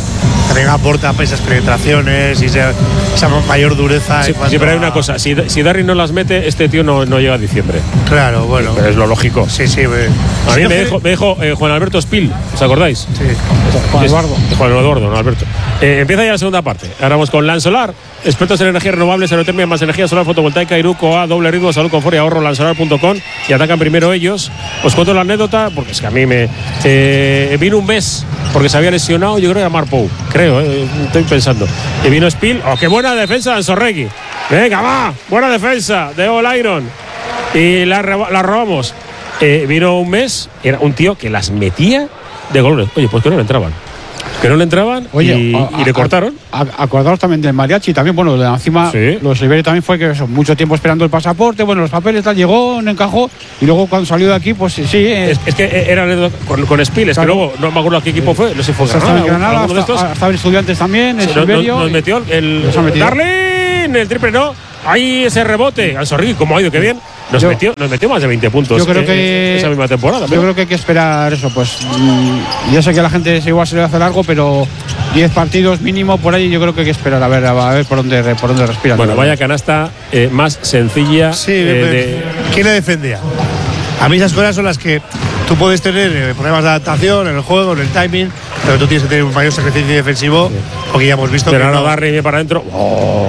también aporta esas penetraciones y esa, esa mayor dureza. Sí, sí, pero hay una cosa, si, si Darry no las mete, este tío no, no llega a diciembre. Claro, bueno. Pero es lo lógico. Sí, sí. Me... A mí me dijo, me dijo eh, Juan Alberto Spil, ¿os acordáis? Sí. Juan Eduardo. Juan Eduardo, no Alberto. Eh, empieza ya la segunda parte. Ahora vamos con Lan Solar, expertos en energías renovables, aerotermia, más energía solar fotovoltaica, Iruko A, doble ritmo, salud, confort y ahorro, lansolar punto com, y atacan primero ellos. Os cuento la anécdota, porque es que a mí me... Eh, vino un mes, porque se había lesionado, yo creo que era Marpou, creo, eh, estoy pensando. Y vino Spil, ¡oh, qué buena defensa de Ansorregui! Venga, va, buena defensa de All Iron. Y la, la robamos. Eh, vino un mes, era un tío que las metía de goles. Oye, pues que no le entraban. Que no le entraban. Oye, y, a, y le cortaron. A, a, acordaos también del mariachi, también, bueno, de encima, sí. Los Rivera también fue que eso, mucho tiempo esperando el pasaporte, bueno, los papeles, tal, llegó, no encajó, y luego cuando salió de aquí, pues sí. sí es, es que era con, con Spiles, claro. Que luego, no me acuerdo a qué equipo fue, no sé si fue Granada, en Granada, hasta, hasta, hasta Estudiantes también, el nos, nos, nos metió el Darlin, el triple no, ahí ese rebote, Ansorregui, como ha ido, qué bien. Nos, yo, metió, nos metió más de veinte puntos yo creo eh, que, esa misma temporada. Yo pero. creo que hay que esperar eso. Pues mmm, yo sé que a la gente igual se le hace largo, pero diez partidos mínimo por ahí. Yo creo que hay que esperar a ver, a ver por dónde, por dónde respiran. Bueno, vaya canasta eh, más sencilla. Sí, eh, de... ¿Quién le defendía? A mí esas cosas son las que tú puedes tener eh, problemas de adaptación en el juego, en el timing, pero tú tienes que tener un mayor sacrificio defensivo, sí. Porque ya hemos visto pero que ahora no. Darry viene para adentro. Oh,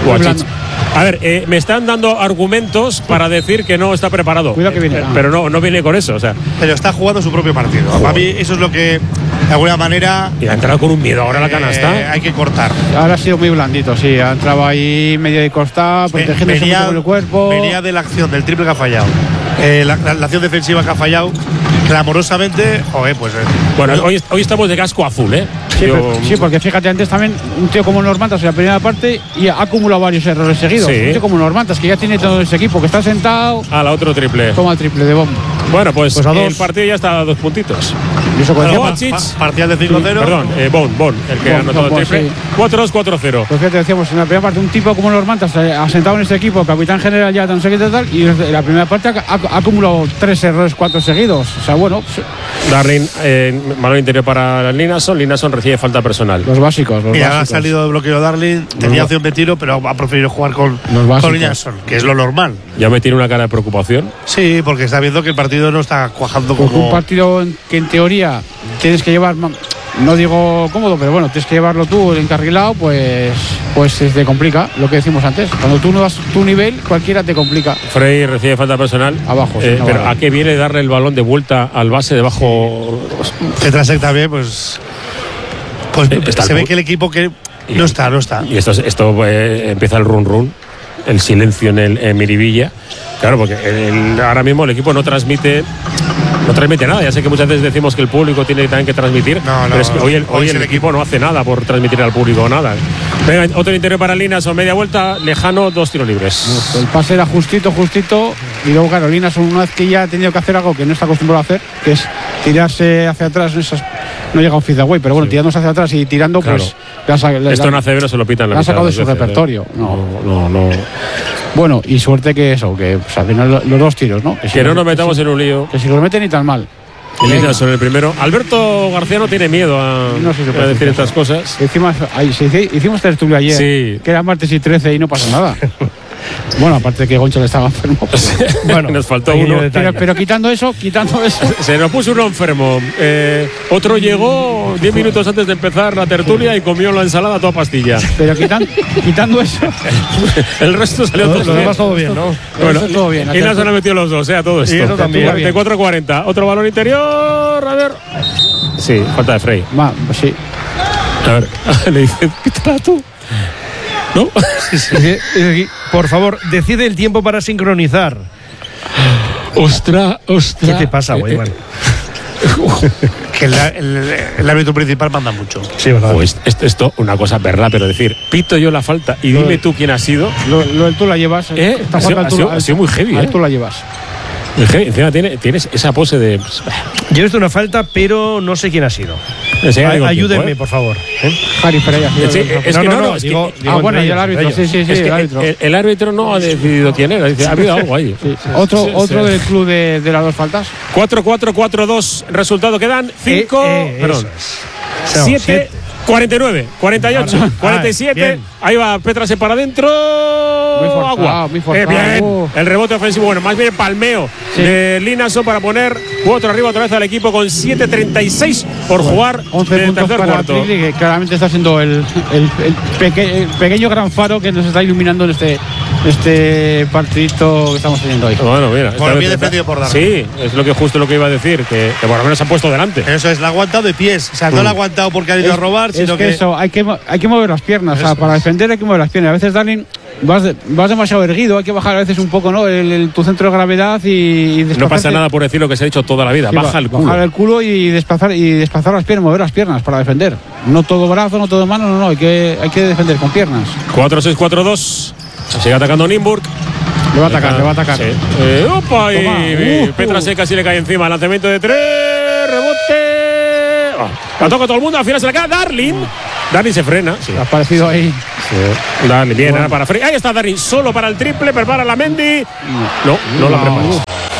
a ver, eh, me están dando argumentos para decir que no está preparado. Cuidado que viene. Eh, pero no, no viene con eso. O sea. Pero está jugando su propio partido. Para mí eso es lo que, de alguna manera… Y ha entrado con un miedo ahora eh, la canasta. Hay que cortar. Ahora ha sido muy blandito, sí. Ha entrado ahí medio de costado, protegiéndose venía, con el cuerpo. Venía de la acción, del triple que ha fallado. Eh, la, la, la acción defensiva que ha fallado clamorosamente, joder, pues… Eh. Bueno, hoy, hoy estamos de casco azul, ¿eh? Sí, Yo, pero, sí, porque fíjate, antes también un tío como Normantas en la primera parte y ha acumulado varios errores seguidos. Sí. Un tío como Normantas, que ya tiene todo ese equipo, que está sentado… A la otro triple. Toma el triple de bomba. Bueno, pues, pues a dos. El partido ya está a dos puntitos. Y eso bueno, pa, pa, parcial de cinco cero. Sí, perdón, eh, Bon, Bon, el que ha anotado el triple. Sí. cuatro dos, cuatro cero. Pues fíjate, decíamos, en la primera parte un tipo como Normantas ha sentado en este equipo, capitán general ya, no sé qué tal, y en la primera parte ha, ha, ha acumulado tres errores, cuatro seguidos. O sea, bueno… Darlin, eh, balón interior para Linason. Linason recibe falta personal. Los básicos. Los Mira, básicos. ha salido de bloqueo Darlin, tenía los opción de tiro, pero ha preferido jugar con, con Linason, que es lo normal. ¿Ya me tiene una cara de preocupación? Sí, porque está viendo que el partido no está cuajando como… Porque un partido que en teoría tienes que llevar, no digo cómodo, pero bueno, tienes que llevarlo tú encarrilado, pues pues se te complica, lo que decimos antes. Cuando tú no das tu nivel, cualquiera te complica. Frey recibe falta personal. Abajo. Eh, sí, pero abajo. ¿a qué viene darle el balón de vuelta al base debajo? Tetrasek también, pues… Pues eh, se ve que el equipo que y, no está, no está. Y esto, esto eh, empieza el run run, el silencio en el en Miribilla. Claro, porque el, ahora mismo el equipo no transmite… No transmite nada, ya sé que muchas veces decimos que el público tiene también que transmitir, no, no, pero es que hoy el, hoy hoy el equipo no hace nada por transmitir al público nada. Venga, otro interior para Linas, o media vuelta, lejano, dos tiros libres. El pase era justito, justito, y luego Carolina son una vez que ya ha tenido que hacer algo que no está acostumbrado a hacer, que es tirarse hacia atrás, esas, no llega a un feed away, pero bueno, sí. Tirándose hacia atrás y tirando, claro. Pues… La, la, Esto en Acevedo se lo pitan la han sacado de su veces, repertorio. ¿eh? No, no, no. Bueno, y suerte que eso, que pues, al final los dos tiros, ¿no? Que, si que no nos metamos si, en un lío. Que si los meten ni tan mal. El sobre el primero. Alberto García no tiene miedo a, no sé si a decir estas cosas. Encima, ahí, hicimos tertulia ayer, sí. Que era martes y trece y no pasa nada. Bueno, aparte de que Goncho le estaba enfermo. Bueno, nos faltó uno. Pero, pero quitando eso, quitando eso. Se nos puso uno enfermo. Eh, otro llegó diez minutos antes de empezar la tertulia y comió la ensalada toda pastilla. Pero quitan, quitando eso. El resto salió todo, lo demás todo bien, ¿no? Bueno, todo bien. Y nos han metido los dos, o sea, todo esto. Y eso también. cuarenta y cuatro cuarenta. Otro balón interior. A ver. Sí, falta de Frey. Ma, pues sí. A ver, le dice, pítala tú. ¿No? Sí, sí. Por favor, decide el tiempo para sincronizar. Ostra, ostra. ¿Qué te pasa, güey? Eh, eh. Que el, el, el árbitro principal manda mucho. Sí, verdad. Pues esto, esto, una cosa verdad, pero decir, pito yo la falta y dime tú quién ha sido. Lo, lo tú la llevas. ¿Eh? Ha sido, ha sido, ha sido muy heavy. ¿Eh? Tú la llevas. Encima tiene, tienes esa pose de. Yo he visto una falta, pero no sé quién ha sido. Sí, ayúdenme, tiempo, ¿eh? por favor. ¿Eh? Harry Pereira. Sí, es no, que no, no, no, es digo, que, digo ah, bueno, y el ellos, árbitro, sí, sí, sí, es que el árbitro. El, el árbitro no ha decidido quién era. Dice, ha habido algo ahí. Sí, sí. Otro, sí, otro sí. del club de, de las dos faltas. cuatro cuatro cuatro dos. Resultado quedan cinco. Eh, eh, perdón. siete. cuarenta y nueve, cuarenta y ocho, cuarenta y siete. Ahí va Petrasek para adentro. Muy forzado, Agua. muy forzado. Eh, bien. Uh. El rebote ofensivo. Bueno, más bien el palmeo sí. de Linason para poner cuatro arriba otra vez al equipo con siete treinta y seis por bueno, jugar once en el puntos tercer para cuarto. Trigli, que claramente está siendo el, el, el, peque, el pequeño gran faro que nos está iluminando en este, este partidito que estamos teniendo hoy. Bueno, mira. Por bien defendido por Darlin. Sí, es lo que justo lo que iba a decir, que, que por lo menos se ha puesto delante. Eso es, la ha aguantado de pies. O sea, no Mm. la ha aguantado porque ha ido Es- a robar, es sino que, que. eso, hay que, hay que mover las piernas. O sea, para defender hay que mover las piernas. A veces, Darlin, vas, de- vas demasiado erguido, hay que bajar a veces un poco, ¿no? El, el- tu centro de gravedad y, y No pasa desplazarte. nada por decir lo que se ha dicho toda la vida. Sí, Baja ba- el culo. Bajar el culo y desplazar, y desplazar las piernas, mover las piernas para defender. No todo brazo, no todo mano, no, no, hay que, hay que defender con piernas. cuatro seis cuatro dos. Sigue atacando Nimburg. Le va a atacar, le va a atacar. Sí. Eh, opa, y Toma. Uh, Petrasek casi le cae encima. Lanzamiento de tres. Rebote. Oh, la toca todo el mundo. Al final se la queda Darlin. Darlin se frena. Sí. Ha aparecido ahí. Sí. Darlin, bien, bueno. para Frey. Ahí está Darlin, solo para el triple. Prepara la Mendy. No, no, no la prepara.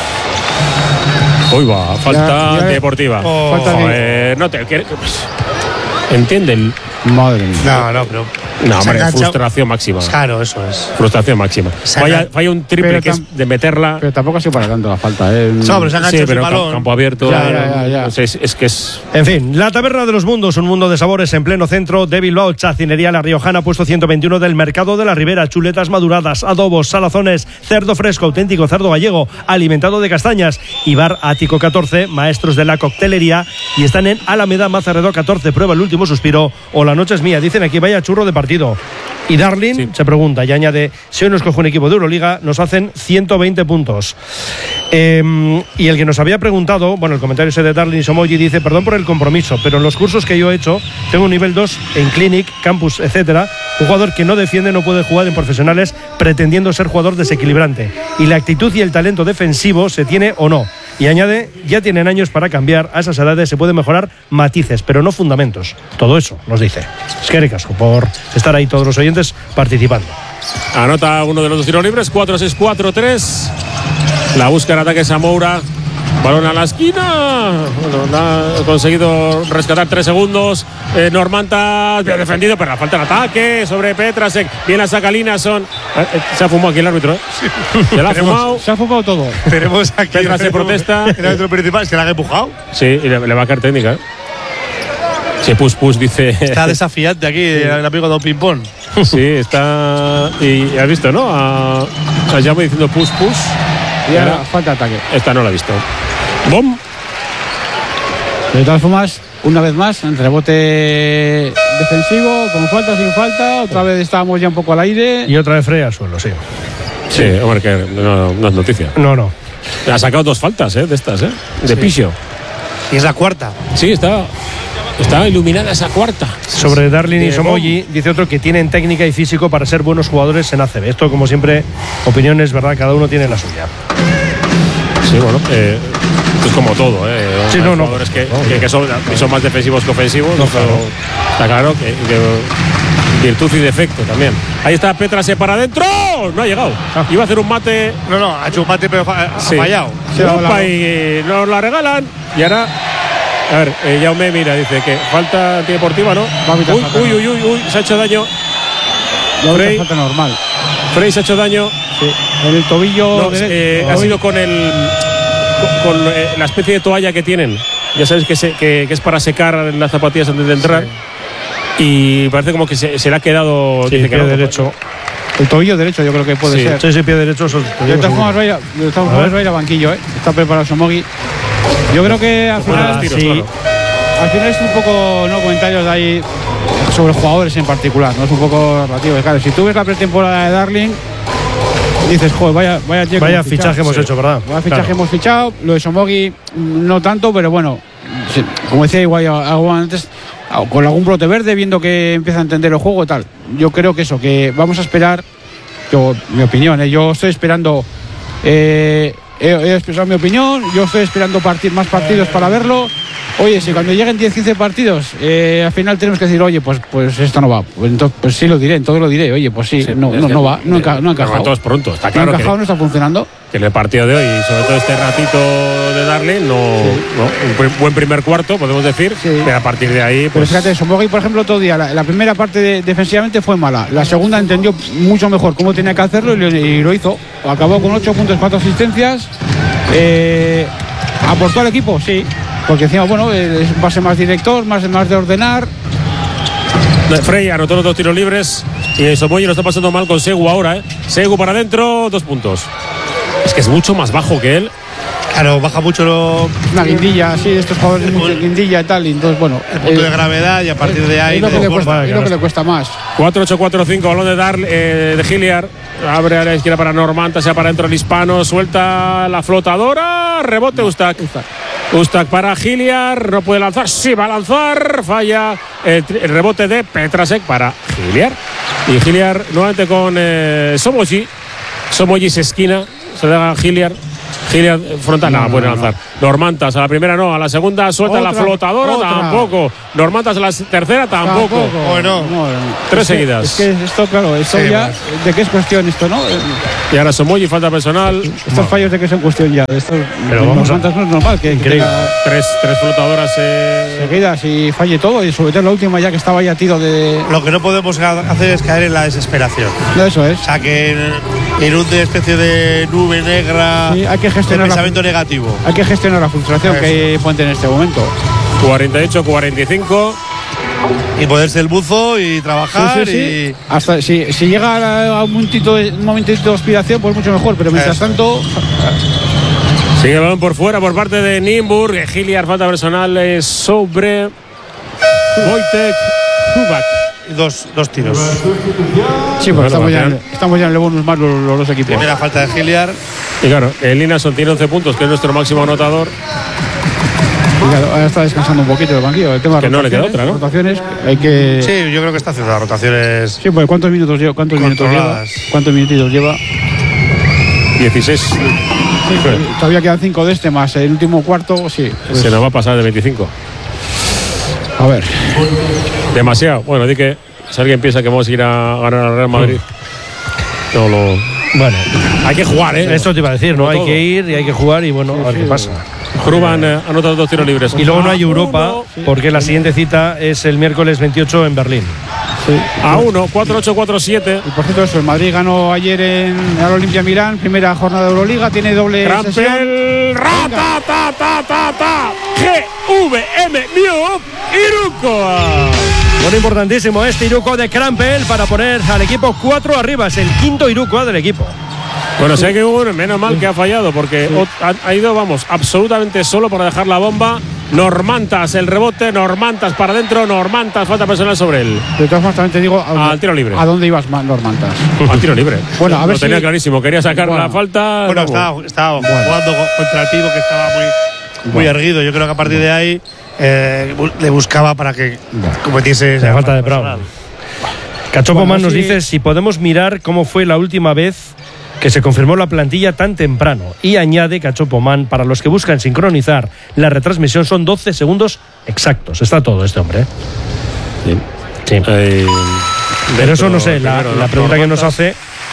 Uy, va, falta Ya, ya, deportiva. Oh. Falta de- Joder, no te quieres. Entiende el. Madre mía. No, no, pero. No, se ha hombre, enganchado. frustración máxima. Claro, eso es. Frustración máxima. Se ha Falla, engan- falla un triple Pero que tam- es de meterla. Pero tampoco ha sido para tanto la falta, ¿eh? No, pero se ha Sí, enganchado pero el cam- balón. campo abierto. Ya, ya, ya, ya. no sé, es, es que es. En fin, la Taberna de los Mundos, un mundo de sabores en pleno centro de Bilbao. Chacinería La Riojana, puesto ciento veintiuno del Mercado de la Ribera. Chuletas maduradas, adobos, salazones, cerdo fresco, auténtico cerdo gallego, alimentado de castañas. Y Bar Ático catorce, maestros de la coctelería. Y están en Alameda Mazarredo catorce. Prueba el último suspiro o la noche es mía. Dicen aquí, vaya churro de partido. Y Darlin Sí. se pregunta y añade, si hoy nos coge un equipo de Euroliga, nos hacen ciento veinte puntos. Eh, y el que nos había preguntado, bueno, el comentario ese de Darlin Somoji dice, perdón por el compromiso, pero en los cursos que yo he hecho, tengo un nivel dos en Clinic, Campus, etcétera. Un jugador que no defiende no puede jugar en profesionales pretendiendo ser jugador desequilibrante. Y la actitud y el talento defensivo se tiene o no. Y añade, ya tienen años para cambiar, a esas edades se pueden mejorar matices, pero no fundamentos. Todo eso nos dice. Es que ricasco por estar ahí todos los oyentes participando. Anota uno de los dos tiros libres. cuatro seis cuatro tres. La busca en ataque Samoura. Balón a la esquina. Bueno, ha conseguido rescatar tres segundos. Eh, Normantas, bien defendido, pero la falta de ataque sobre Petrasek. Bien la saca Linason. Eh, eh, se ha fumado aquí el árbitro. ¿eh? Se la ha fumado. Se ha fumado todo. Tenemos aquí. Petrasek protesta. El árbitro principal es que la ha empujado. Sí, y le, le va a caer técnica. ¿eh? Sí, Pus Pus dice. Está desafiante aquí el amigo Don Pimpón. Sí, está. Y has visto, ¿no? A, a Jaume diciendo Pus Pus. Y ahora falta de ataque. Esta no la he visto. ¡Bom! De todas formas, una vez más, en rebote defensivo, con falta, sin falta. Otra vez estábamos ya un poco al aire. Y otra vez Frey al suelo, sí. Sí, hombre, que no, no es noticia. No, no. Ha sacado dos faltas, ¿eh? De estas, ¿eh? De Sí. Pisio. Y es la cuarta. Sí, está. Está iluminada esa cuarta. Sobre Darlin y De Somoji, dice otro que tienen técnica y físico para ser buenos jugadores en A C B. Esto, como siempre, opiniones, ¿verdad? Cada uno tiene la suya. Sí, bueno, eh, es como todo, ¿eh? Sí, Hay no, no. jugadores que, No, que, que son, que son más defensivos que ofensivos. No, eso claro. Está claro que, que virtud y defecto también. Ahí está Petrasek para adentro. No ha llegado. Iba a hacer un mate. No, no, ha hecho un mate, pero ha, ha Sí. fallado. Sí, opa, y nos la regalan. Y ahora. A ver, eh, Jaume mira, dice que falta antideportiva, ¿no? Va a pitar Uy, falta, uy, ¿no? uy, uy, uy, se ha hecho daño. La otra Frey. falta normal. Frey se ha hecho daño. Sí. En el tobillo. No, dere- eh, ha tobillo- sido con el con, con, eh, la especie de toalla que tienen. Ya sabes que, se, que, que es para secar las zapatillas antes de entrar. Y parece como que se, se le ha quedado. Sí, dice que pie no, derecho. El tobillo derecho, yo creo que puede Sí. ser. Sí, sí, pie derecho. Eso, te De digo todas seguro. formas, va a ir a- de todas formas, va a ir a banquillo, ¿eh? Está preparado Somogi. Yo creo que al Fuera final. los tiros, sí, claro. al final es un poco, no, comentarios de ahí sobre jugadores en particular, no es un poco relativo. Claro, si tú ves la pretemporada de Darling, dices, joder, vaya, vaya, tío que Vaya hemos fichado. fichaje hemos Sí. hecho, ¿verdad? Vaya fichaje Claro. hemos fichado. Lo de Somogi mm, no tanto, pero bueno, sí, como decía igual algo antes, con algún brote verde, viendo que empieza a entender el juego y tal. Yo creo que eso, que vamos a esperar, yo, mi opinión, ¿eh? Yo estoy esperando eh, he, he expresado mi opinión. Yo estoy esperando partir, más partidos para verlo. Oye, si cuando lleguen diez, quince partidos, eh, al final tenemos que decir, oye, pues pues esto no va. Pues, entonces, pues sí lo diré, entonces lo diré. Oye, pues sí, sí no, no, no va, no, enca, no ha encajado. Todos pronto, está claro. No ha encajado, que, no está funcionando. Que en el partido de hoy, y sobre todo este ratito de darle, no, sí. no un buen primer cuarto, podemos decir, sí. Pero a partir de ahí. Pues... Pero fíjate, Somogui, por ejemplo, todo día, la, la primera parte de, defensivamente fue mala. La segunda entendió mucho mejor cómo tenía que hacerlo y lo, y lo hizo. Acabó con ocho puntos, cuatro asistencias. Eh, ¿Aportó al equipo? Sí. Porque encima, bueno, va a ser más director, más, más de ordenar. Frey anotó los dos tiros libres y Somoyi lo está pasando mal con Segu ahora, ¿eh? Segu para adentro, dos puntos. Es que es mucho más bajo que él. Claro, baja mucho lo... una guindilla, sí, estos jugadores mucho guindilla y tal, y entonces, bueno... El punto eh, de gravedad y a partir es, de ahí... Es lo que, le cuesta, es lo que le cuesta más. cuatro ocho cuatro cinco, balón de Darl, eh, de Hilliard. Abre a la izquierda para Normanta, sea para adentro el hispano, suelta la flotadora, rebote Ustak. Ustak para Hilliard, no puede lanzar, sí va a lanzar, falla el, el rebote de Petrasek para Hilliard. Y Hilliard nuevamente con eh, Somoji. Somoji se esquina, se deja a Hilliard. Hilliard frontal, no, no, puede lanzar. No. Normantas a la primera no, a la segunda suelta otra, la flotadora, otra. Tampoco. Normantas a la tercera tampoco. tampoco. Bueno, no, no. Tres es seguidas. Que, es que esto, claro, esto sí, ya. Más. ¿De qué es cuestión esto, no? Y ahora Somoji, falta personal. Estos no. fallos de qué son cuestión ya. Esto, pero vamos Normantas a... no es normal que, que tenga tres, tres flotadoras eh... seguidas y falle todo. Y sobre todo la última ya que estaba ya tiro de. Lo que no podemos hacer es caer en la desesperación. No, eso es. O sea, que en, en una especie de nube negra. Sí, hay que gestionar. De pensamiento la... negativo. Hay que gestionar la frustración que hay Puente en este momento. cuarenta y ocho cuarenta y cinco. Y poderse el buzo y trabajar. Sí, sí, y... sí. Hasta si, si llega a un momentito, de, un momentito de aspiración, pues mucho mejor. Pero mientras Eso. tanto. Sigue el balón por fuera por parte de Nimburg. Hilliard, falta personal es sobre Wojtek Hubak. Dos, dos tiros. Sí, pues estamos ya, en, estamos ya en el bonus más los, los dos equipos. Primera falta de Hilliard. Y claro, el Linason tiene once puntos, que es nuestro máximo anotador. Y claro, ahora está descansando un poquito el banquillo. El tema que no le queda otra, ¿no? Rotaciones, hay que... Sí, yo creo que está haciendo las rotaciones. Sí, pues ¿cuántos minutos lleva? ¿Cuántos minutos lleva? ¿Cuántos minutitos lleva? dieciséis. Sí, sí, todavía quedan cinco de este más. El último cuarto, sí. Pues... Se nos va a pasar de veinticinco. A ver. Demasiado. Bueno, di que si alguien piensa que vamos a ir a ganar al Real Madrid. No lo. Bueno, hay que jugar, ¿eh? Esto te iba a decir, ¿no? Hay que ir y hay que jugar y bueno, a ver qué pasa. Gruban eh, anota dos tiros libres. Y luego no hay Europa, porque la siguiente cita es el miércoles veintiocho en Berlín. Sí. A uno, cuatro ocho cuatro siete. Y por cierto, eso, el Madrid ganó ayer en el Olimpia Milán, primera jornada de Euroliga, tiene doble Krampel, ra, ta, ta, ta, ta, ta, G V M Miu, Iruko. Bueno, importantísimo este Iruko de Krampel para poner al equipo cuatro arriba. Es el quinto Iruko del equipo. Bueno, sé que hubo, menos mal que ha fallado, porque ha, ha ido, vamos, absolutamente solo para dejar la bomba. Normantas, el rebote, Normantas para adentro, Normantas, falta personal sobre él. De todas formas, también te digo, a, al tiro libre. ¿A dónde ibas, Normantas? Al tiro libre. Bueno, a ver Lo tenía si... clarísimo, quería sacar bueno, la falta. Bueno, estaba, estaba bueno. jugando contra el pivo que estaba muy, muy bueno. erguido. Yo creo que a partir de ahí eh, le buscaba para que bueno. cometiese esa falta de Brown. Cachopo Man nos sí. dice si podemos mirar cómo fue la última vez que se confirmó la plantilla tan temprano. Y añade Cachopo Man, para los que buscan sincronizar la retransmisión son doce segundos exactos. Está todo este hombre. ¿eh? Sí. sí. Eh, Pero eso no sé, la, la pregunta que nos hace...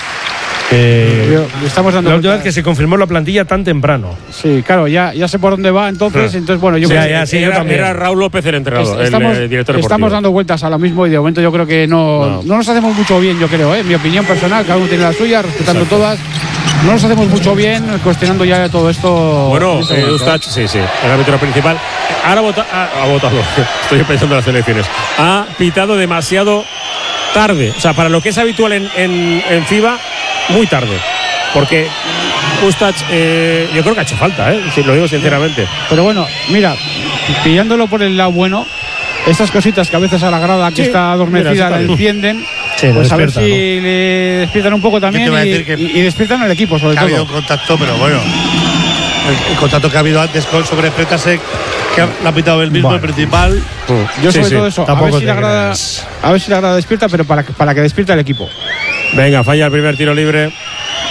Eh, estamos dando la última vez que se confirmó la plantilla tan temprano. Sí, claro, ya, ya sé por dónde va entonces. Sí. Entonces, bueno, yo sí, creo ya, sí, que era, era Raúl López el entrenador, estamos, el, el director deportivo. Estamos dando vueltas a lo mismo y de momento yo creo que no, no. no nos hacemos mucho bien, yo creo, ¿eh? Mi opinión personal, cada uno tiene la suya, respetando Exacto. todas. No nos hacemos mucho bien cuestionando ya todo esto. Bueno, eh, Ustach, sí, sí, el árbitro principal. Ahora vota, ha, ha votado, estoy pensando en las elecciones. Ha pitado demasiado tarde. O sea, para lo que es habitual en, en, en FIBA, muy tarde. Porque Ustach, eh, yo creo que ha hecho falta, ¿eh? Si lo digo sinceramente. Pero bueno, mira, pillándolo por el lado bueno, estas cositas que a veces a la grada que sí, está adormecida la encienden, sí, pues a ver si ¿no? le despiertan un poco también y, y, y despiertan al equipo, sobre que todo. Ha habido un contacto, pero bueno, el, el contacto que ha habido antes con sobre Petrasek, que lo ha pitado él mismo, bueno. el principal. Uh, Yo sobre sí, todo sí. eso, a ver, si la grada, a ver si la grada despierta, pero para, para que despierta el equipo. Venga, falla el primer tiro libre.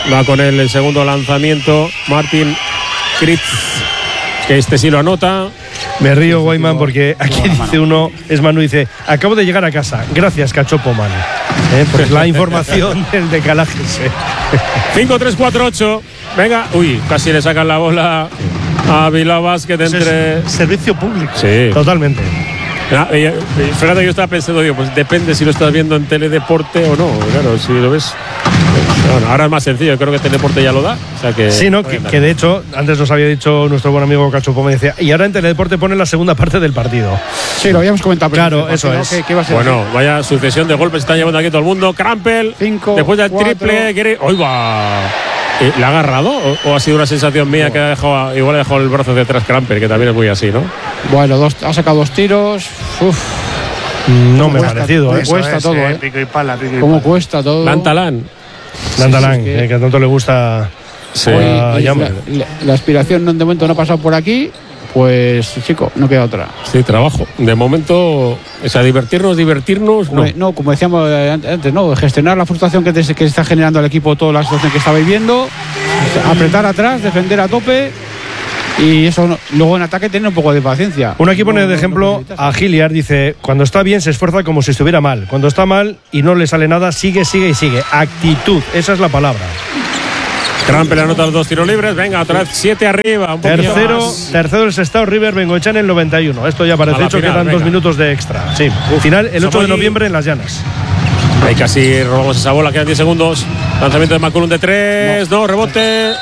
Va con él el segundo lanzamiento. Martin Kritz, que este sí lo anota. Me río, Guayman, porque aquí dice uno, es Manu, dice: acabo de llegar a casa. Gracias, Cachopo Man. ¿Eh? Pues la información del decalaje. cinco tres cuatro ocho. Venga, uy, casi le sacan la bola a Bilbao Basket entre. Servicio público. Sí. Totalmente. Ah, y, y, fíjate, yo estaba pensando, digo, pues depende si lo estás viendo en Teledeporte o no. Claro, si lo ves. Bueno, ahora es más sencillo, creo que Teledeporte ya lo da. O sea que, sí, no, que, que de hecho, antes nos había dicho nuestro buen amigo Cachopo, me decía, y ahora en Teledeporte pone la segunda parte del partido. Sí, lo habíamos comentado. Claro, eso es. ¿Qué, qué va a ser bueno, así? Vaya sucesión de golpes está llevando aquí todo el mundo. Crampel, Cinco, después del cuatro. triple, quiere. ¡Uy, va! Eh, ¿Le ha agarrado? ¿O, ¿O ha sido una sensación mía no. que ha dejado, igual ha dejado el brazo de atrás Crampel, que también es muy así, ¿no? Bueno, dos, ha sacado dos tiros. Uf. No me ha parecido, ¿eh? Cuesta es, todo, eh, ¿eh? Pico y pala, pico y ¿Cómo pala. cuesta todo? Lantalán. Lantalán, sí, sí, es que, eh, que tanto le gusta. Sí. a la, Yammer. la, la aspiración de momento no ha pasado por aquí. Pues, chico, no queda otra. Sí, trabajo. De momento, o sea, divertirnos, divertirnos, Como, no. no, como decíamos antes, no, gestionar la frustración que, te, que está generando el equipo, toda la situación que está viviendo, apretar atrás, defender a tope. Y eso, no, luego en ataque tener un poco de paciencia. Uno aquí pone no, de no, ejemplo no a Giliard, dice: cuando está bien se esfuerza como si estuviera mal. Cuando está mal y no le sale nada, sigue, sigue y sigue. Actitud, esa es la palabra. Crampel anota los dos tiros libres. Venga, otra vez siete arriba. Un tercero, más. tercero el Sestao River Bengoechea en el noventa y uno. Esto ya parece hecho, final, quedan venga. dos minutos de extra. Sí, Uf, final el ocho de noviembre en Las Llanas. Ahí casi robamos esa bola, quedan diez segundos. Lanzamiento de McCollum de tres. No, no rebote.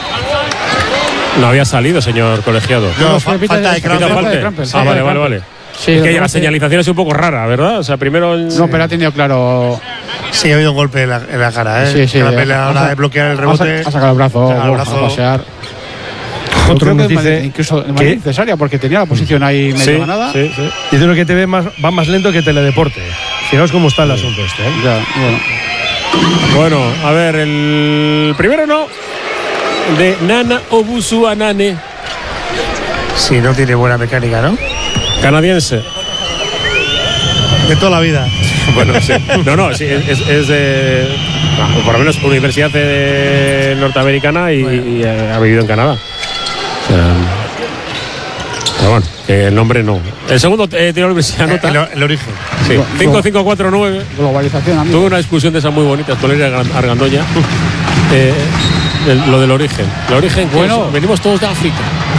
No había salido, señor colegiado. No, no fa falta de Crampel. Ah, vale, vale, vale. Sí, es que la señalización es un poco rara, ¿verdad? O sea, primero. El... No, pero ha tenido claro. Sí, ha habido un golpe en la, en la cara, ¿eh? Sí, sí. Crampel a la hora de bloquear el rebote. Ha sacado el brazo, el oh, brazo. a pasear. Otro nos que dice incluso de manera necesaria, porque tenía la posición ahí medio sí, ganada. Sí, sí. Dice uno que te ve más, va más lento que Teledeporte. Fijaos cómo está el asunto este, ¿eh? Ya, bueno. Bueno, a ver, el primero no. De Nana Obusu Anane. Sí, no tiene buena mecánica, ¿no? Canadiense. De toda la vida. Bueno, sí. No, no, sí, es, es de. No, por lo menos universidad de norteamericana y, bueno. y ha vivido en Canadá. O sea, pero bueno, que el nombre no. El segundo eh, tiro libre se anota. El, el origen. Sí, cinco cinco cuatro nueve. Globalización, amigo. Tuve una discusión de esas muy bonitas con el Argandoña. eh, el, lo del origen. El origen, que bueno, es, venimos todos de África.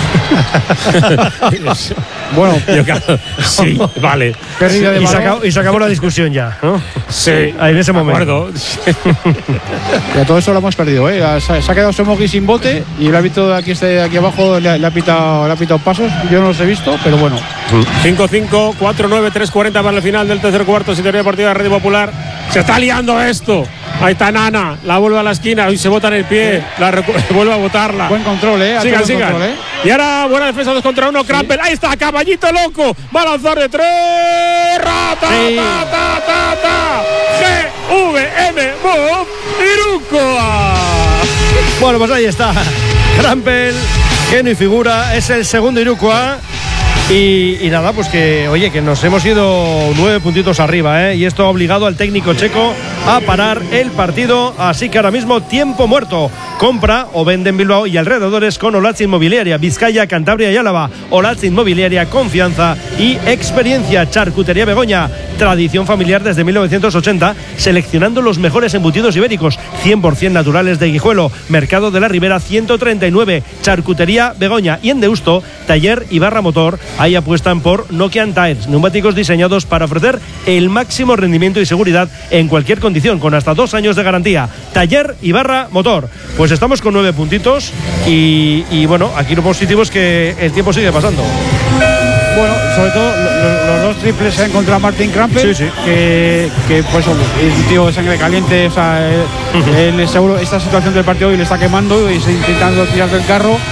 Bueno, yo, claro, sí, vale. Pérdida de y, se acabó, y se acabó la discusión ya, ¿no? Sí, ahí en ese momento. Ya todo eso lo hemos perdido, ¿eh? Se, se ha quedado Somogi sin bote y el árbitro de aquí, este, aquí abajo le, le, ha pitado, le ha pitado pasos. Yo no los he visto, pero bueno. cinco cinco cuatro nueve tres cuarenta para el final del tercer cuarto. Sintonía deportiva de Red Popular. Se está liando esto. Ahí está Nana, la vuelve a la esquina y se bota en el pie, la vuelve a botarla. Buen control, eh. Sigan, sigan. Control, eh. Y ahora buena defensa dos contra uno, Crampel. Sí. Ahí está, caballito loco. Va a lanzar de tres. Rata, sí. ta, ta, ta, ta. G V M Move Irukoa. Bueno, pues ahí está. Crampel, genio y figura. Es el segundo Irukoa. Y, y nada, pues que, oye, que nos hemos ido nueve puntitos arriba, ¿eh? Y esto ha obligado al técnico checo a parar el partido. Así que ahora mismo, tiempo muerto. Compra o vende en Bilbao y alrededores con Olatz Inmobiliaria, Vizcaya, Cantabria y Álava. Olatz Inmobiliaria, confianza y experiencia. Charcutería Begoña, tradición familiar desde mil novecientos ochenta, seleccionando los mejores embutidos ibéricos, cien por ciento naturales de Guijuelo. Mercado de la Ribera ciento treinta y nueve, Charcutería Begoña. Y en Deusto, taller y barra motor. Ahí apuestan por Nokian Tires, neumáticos diseñados para ofrecer el máximo rendimiento y seguridad en cualquier condición, con hasta dos años de garantía. Taller y barra motor. Pues estamos con nueve puntitos y, y bueno, aquí lo positivo es que el tiempo sigue pasando. Bueno, sobre todo los, los dos triples se ha encontrado Martin Crampel, sí, sí. que, que pues es un tío de sangre caliente, o sea, él, él seguro esta situación del partido hoy le está quemando y está intentando tirar del carro.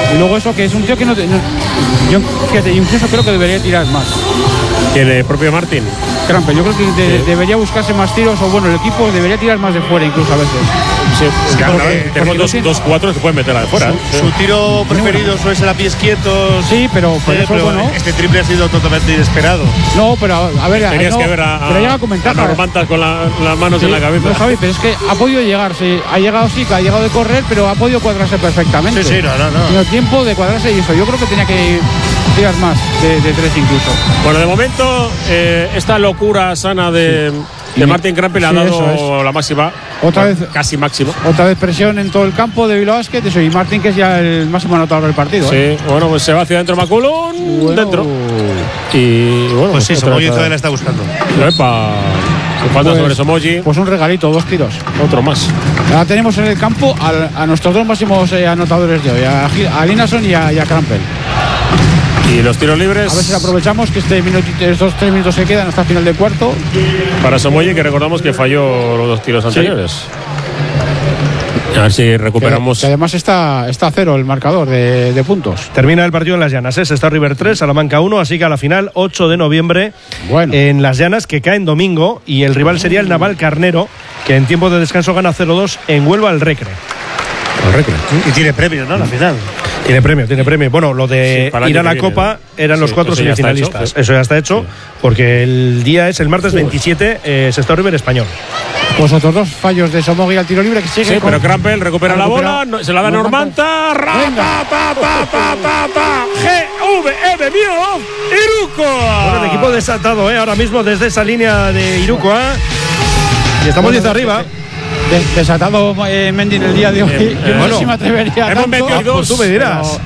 Y luego eso que es un tío que no, no yo fíjate, incluso creo que debería tirar más. ¿El propio Martín? Crampel, yo creo que de, sí. debería buscarse más tiros, o bueno, el equipo debería tirar más de fuera incluso a veces. Sí, es que porque, ahora tenemos dos, tiene, dos cuatro que pueden meter a de fuera. Su, su tiro preferido suele ser a pies quietos. Sí, pero por sí, eso pero bueno. Este triple ha sido totalmente inesperado. No, pero a, a ver, tenías no, que ver a, a, pero llega a comentar. a Normantas con la, las manos sí, en la cabeza. No, Javi, pero es que ha podido llegar, sí, ha llegado sí, que ha llegado de correr, pero ha podido cuadrarse perfectamente. Sí, sí, no, no, no. Tiene tiempo de cuadrarse y eso. Yo creo que tenía que tirar más de, de tres incluso. Bueno, de momento eh, esta locura sana de, sí. de Martín Crampel le ha sí, dado la máxima. Otra vez, casi máximo. Otra vez presión en todo el campo de Bilbao Basket, eso, y Martín, que es ya el máximo anotador del partido. Sí, ¿eh? bueno, pues se va hacia adentro Maculón, bueno. dentro. Y bueno, pues sí, Somoji todavía la está buscando. Epa. Falta pues, sobre Somoji. Pues un regalito, dos tiros. Otro más. Ahora tenemos en el campo a, a nuestros dos máximos eh, anotadores de hoy, a, a Linason y a, y a Crampel. Y los tiros libres. A ver si aprovechamos que este minutito, estos tres minutos se quedan hasta el final del cuarto. Para Somoji, que recordamos que falló los dos tiros anteriores. Sí. A ver si recuperamos. Que, que además está, está a cero el marcador de, de puntos. Termina el partido en Las Llanas, ¿eh? Está River tres, Salamanca uno, así que a la final ocho de noviembre bueno. en Las Llanas, que cae en domingo, y el rival sería el Naval Carnero, que en tiempo de descanso gana cero dos en Huelva al Recre. El Recre. Y tiene premio, ¿no? La final. Tiene premio, tiene premio. Bueno, lo de sí, ir a la viene, Copa eran sí, los cuatro eso semifinalistas. Ya hecho, sí. Eso ya está hecho, sí. porque el día es el martes veintisiete, eh, Sestao River Español. Pues otros dos fallos de Somogi al tiro libre que sigue. Sí, con... pero Crampel recupera la bola, no, se la da Normanta. Rapa, pa, pa, pa, pa, pa. G V M Iruko. Bueno, el equipo desatado, ¿eh? Ahora mismo desde esa línea de Iruko. ¿eh? Y estamos diez bueno, arriba. Desatado eh, Mendy en el día de hoy. Eh, eh, yo no bueno, sé si me atrevería hemos tanto. metido dos. Tú me dirás.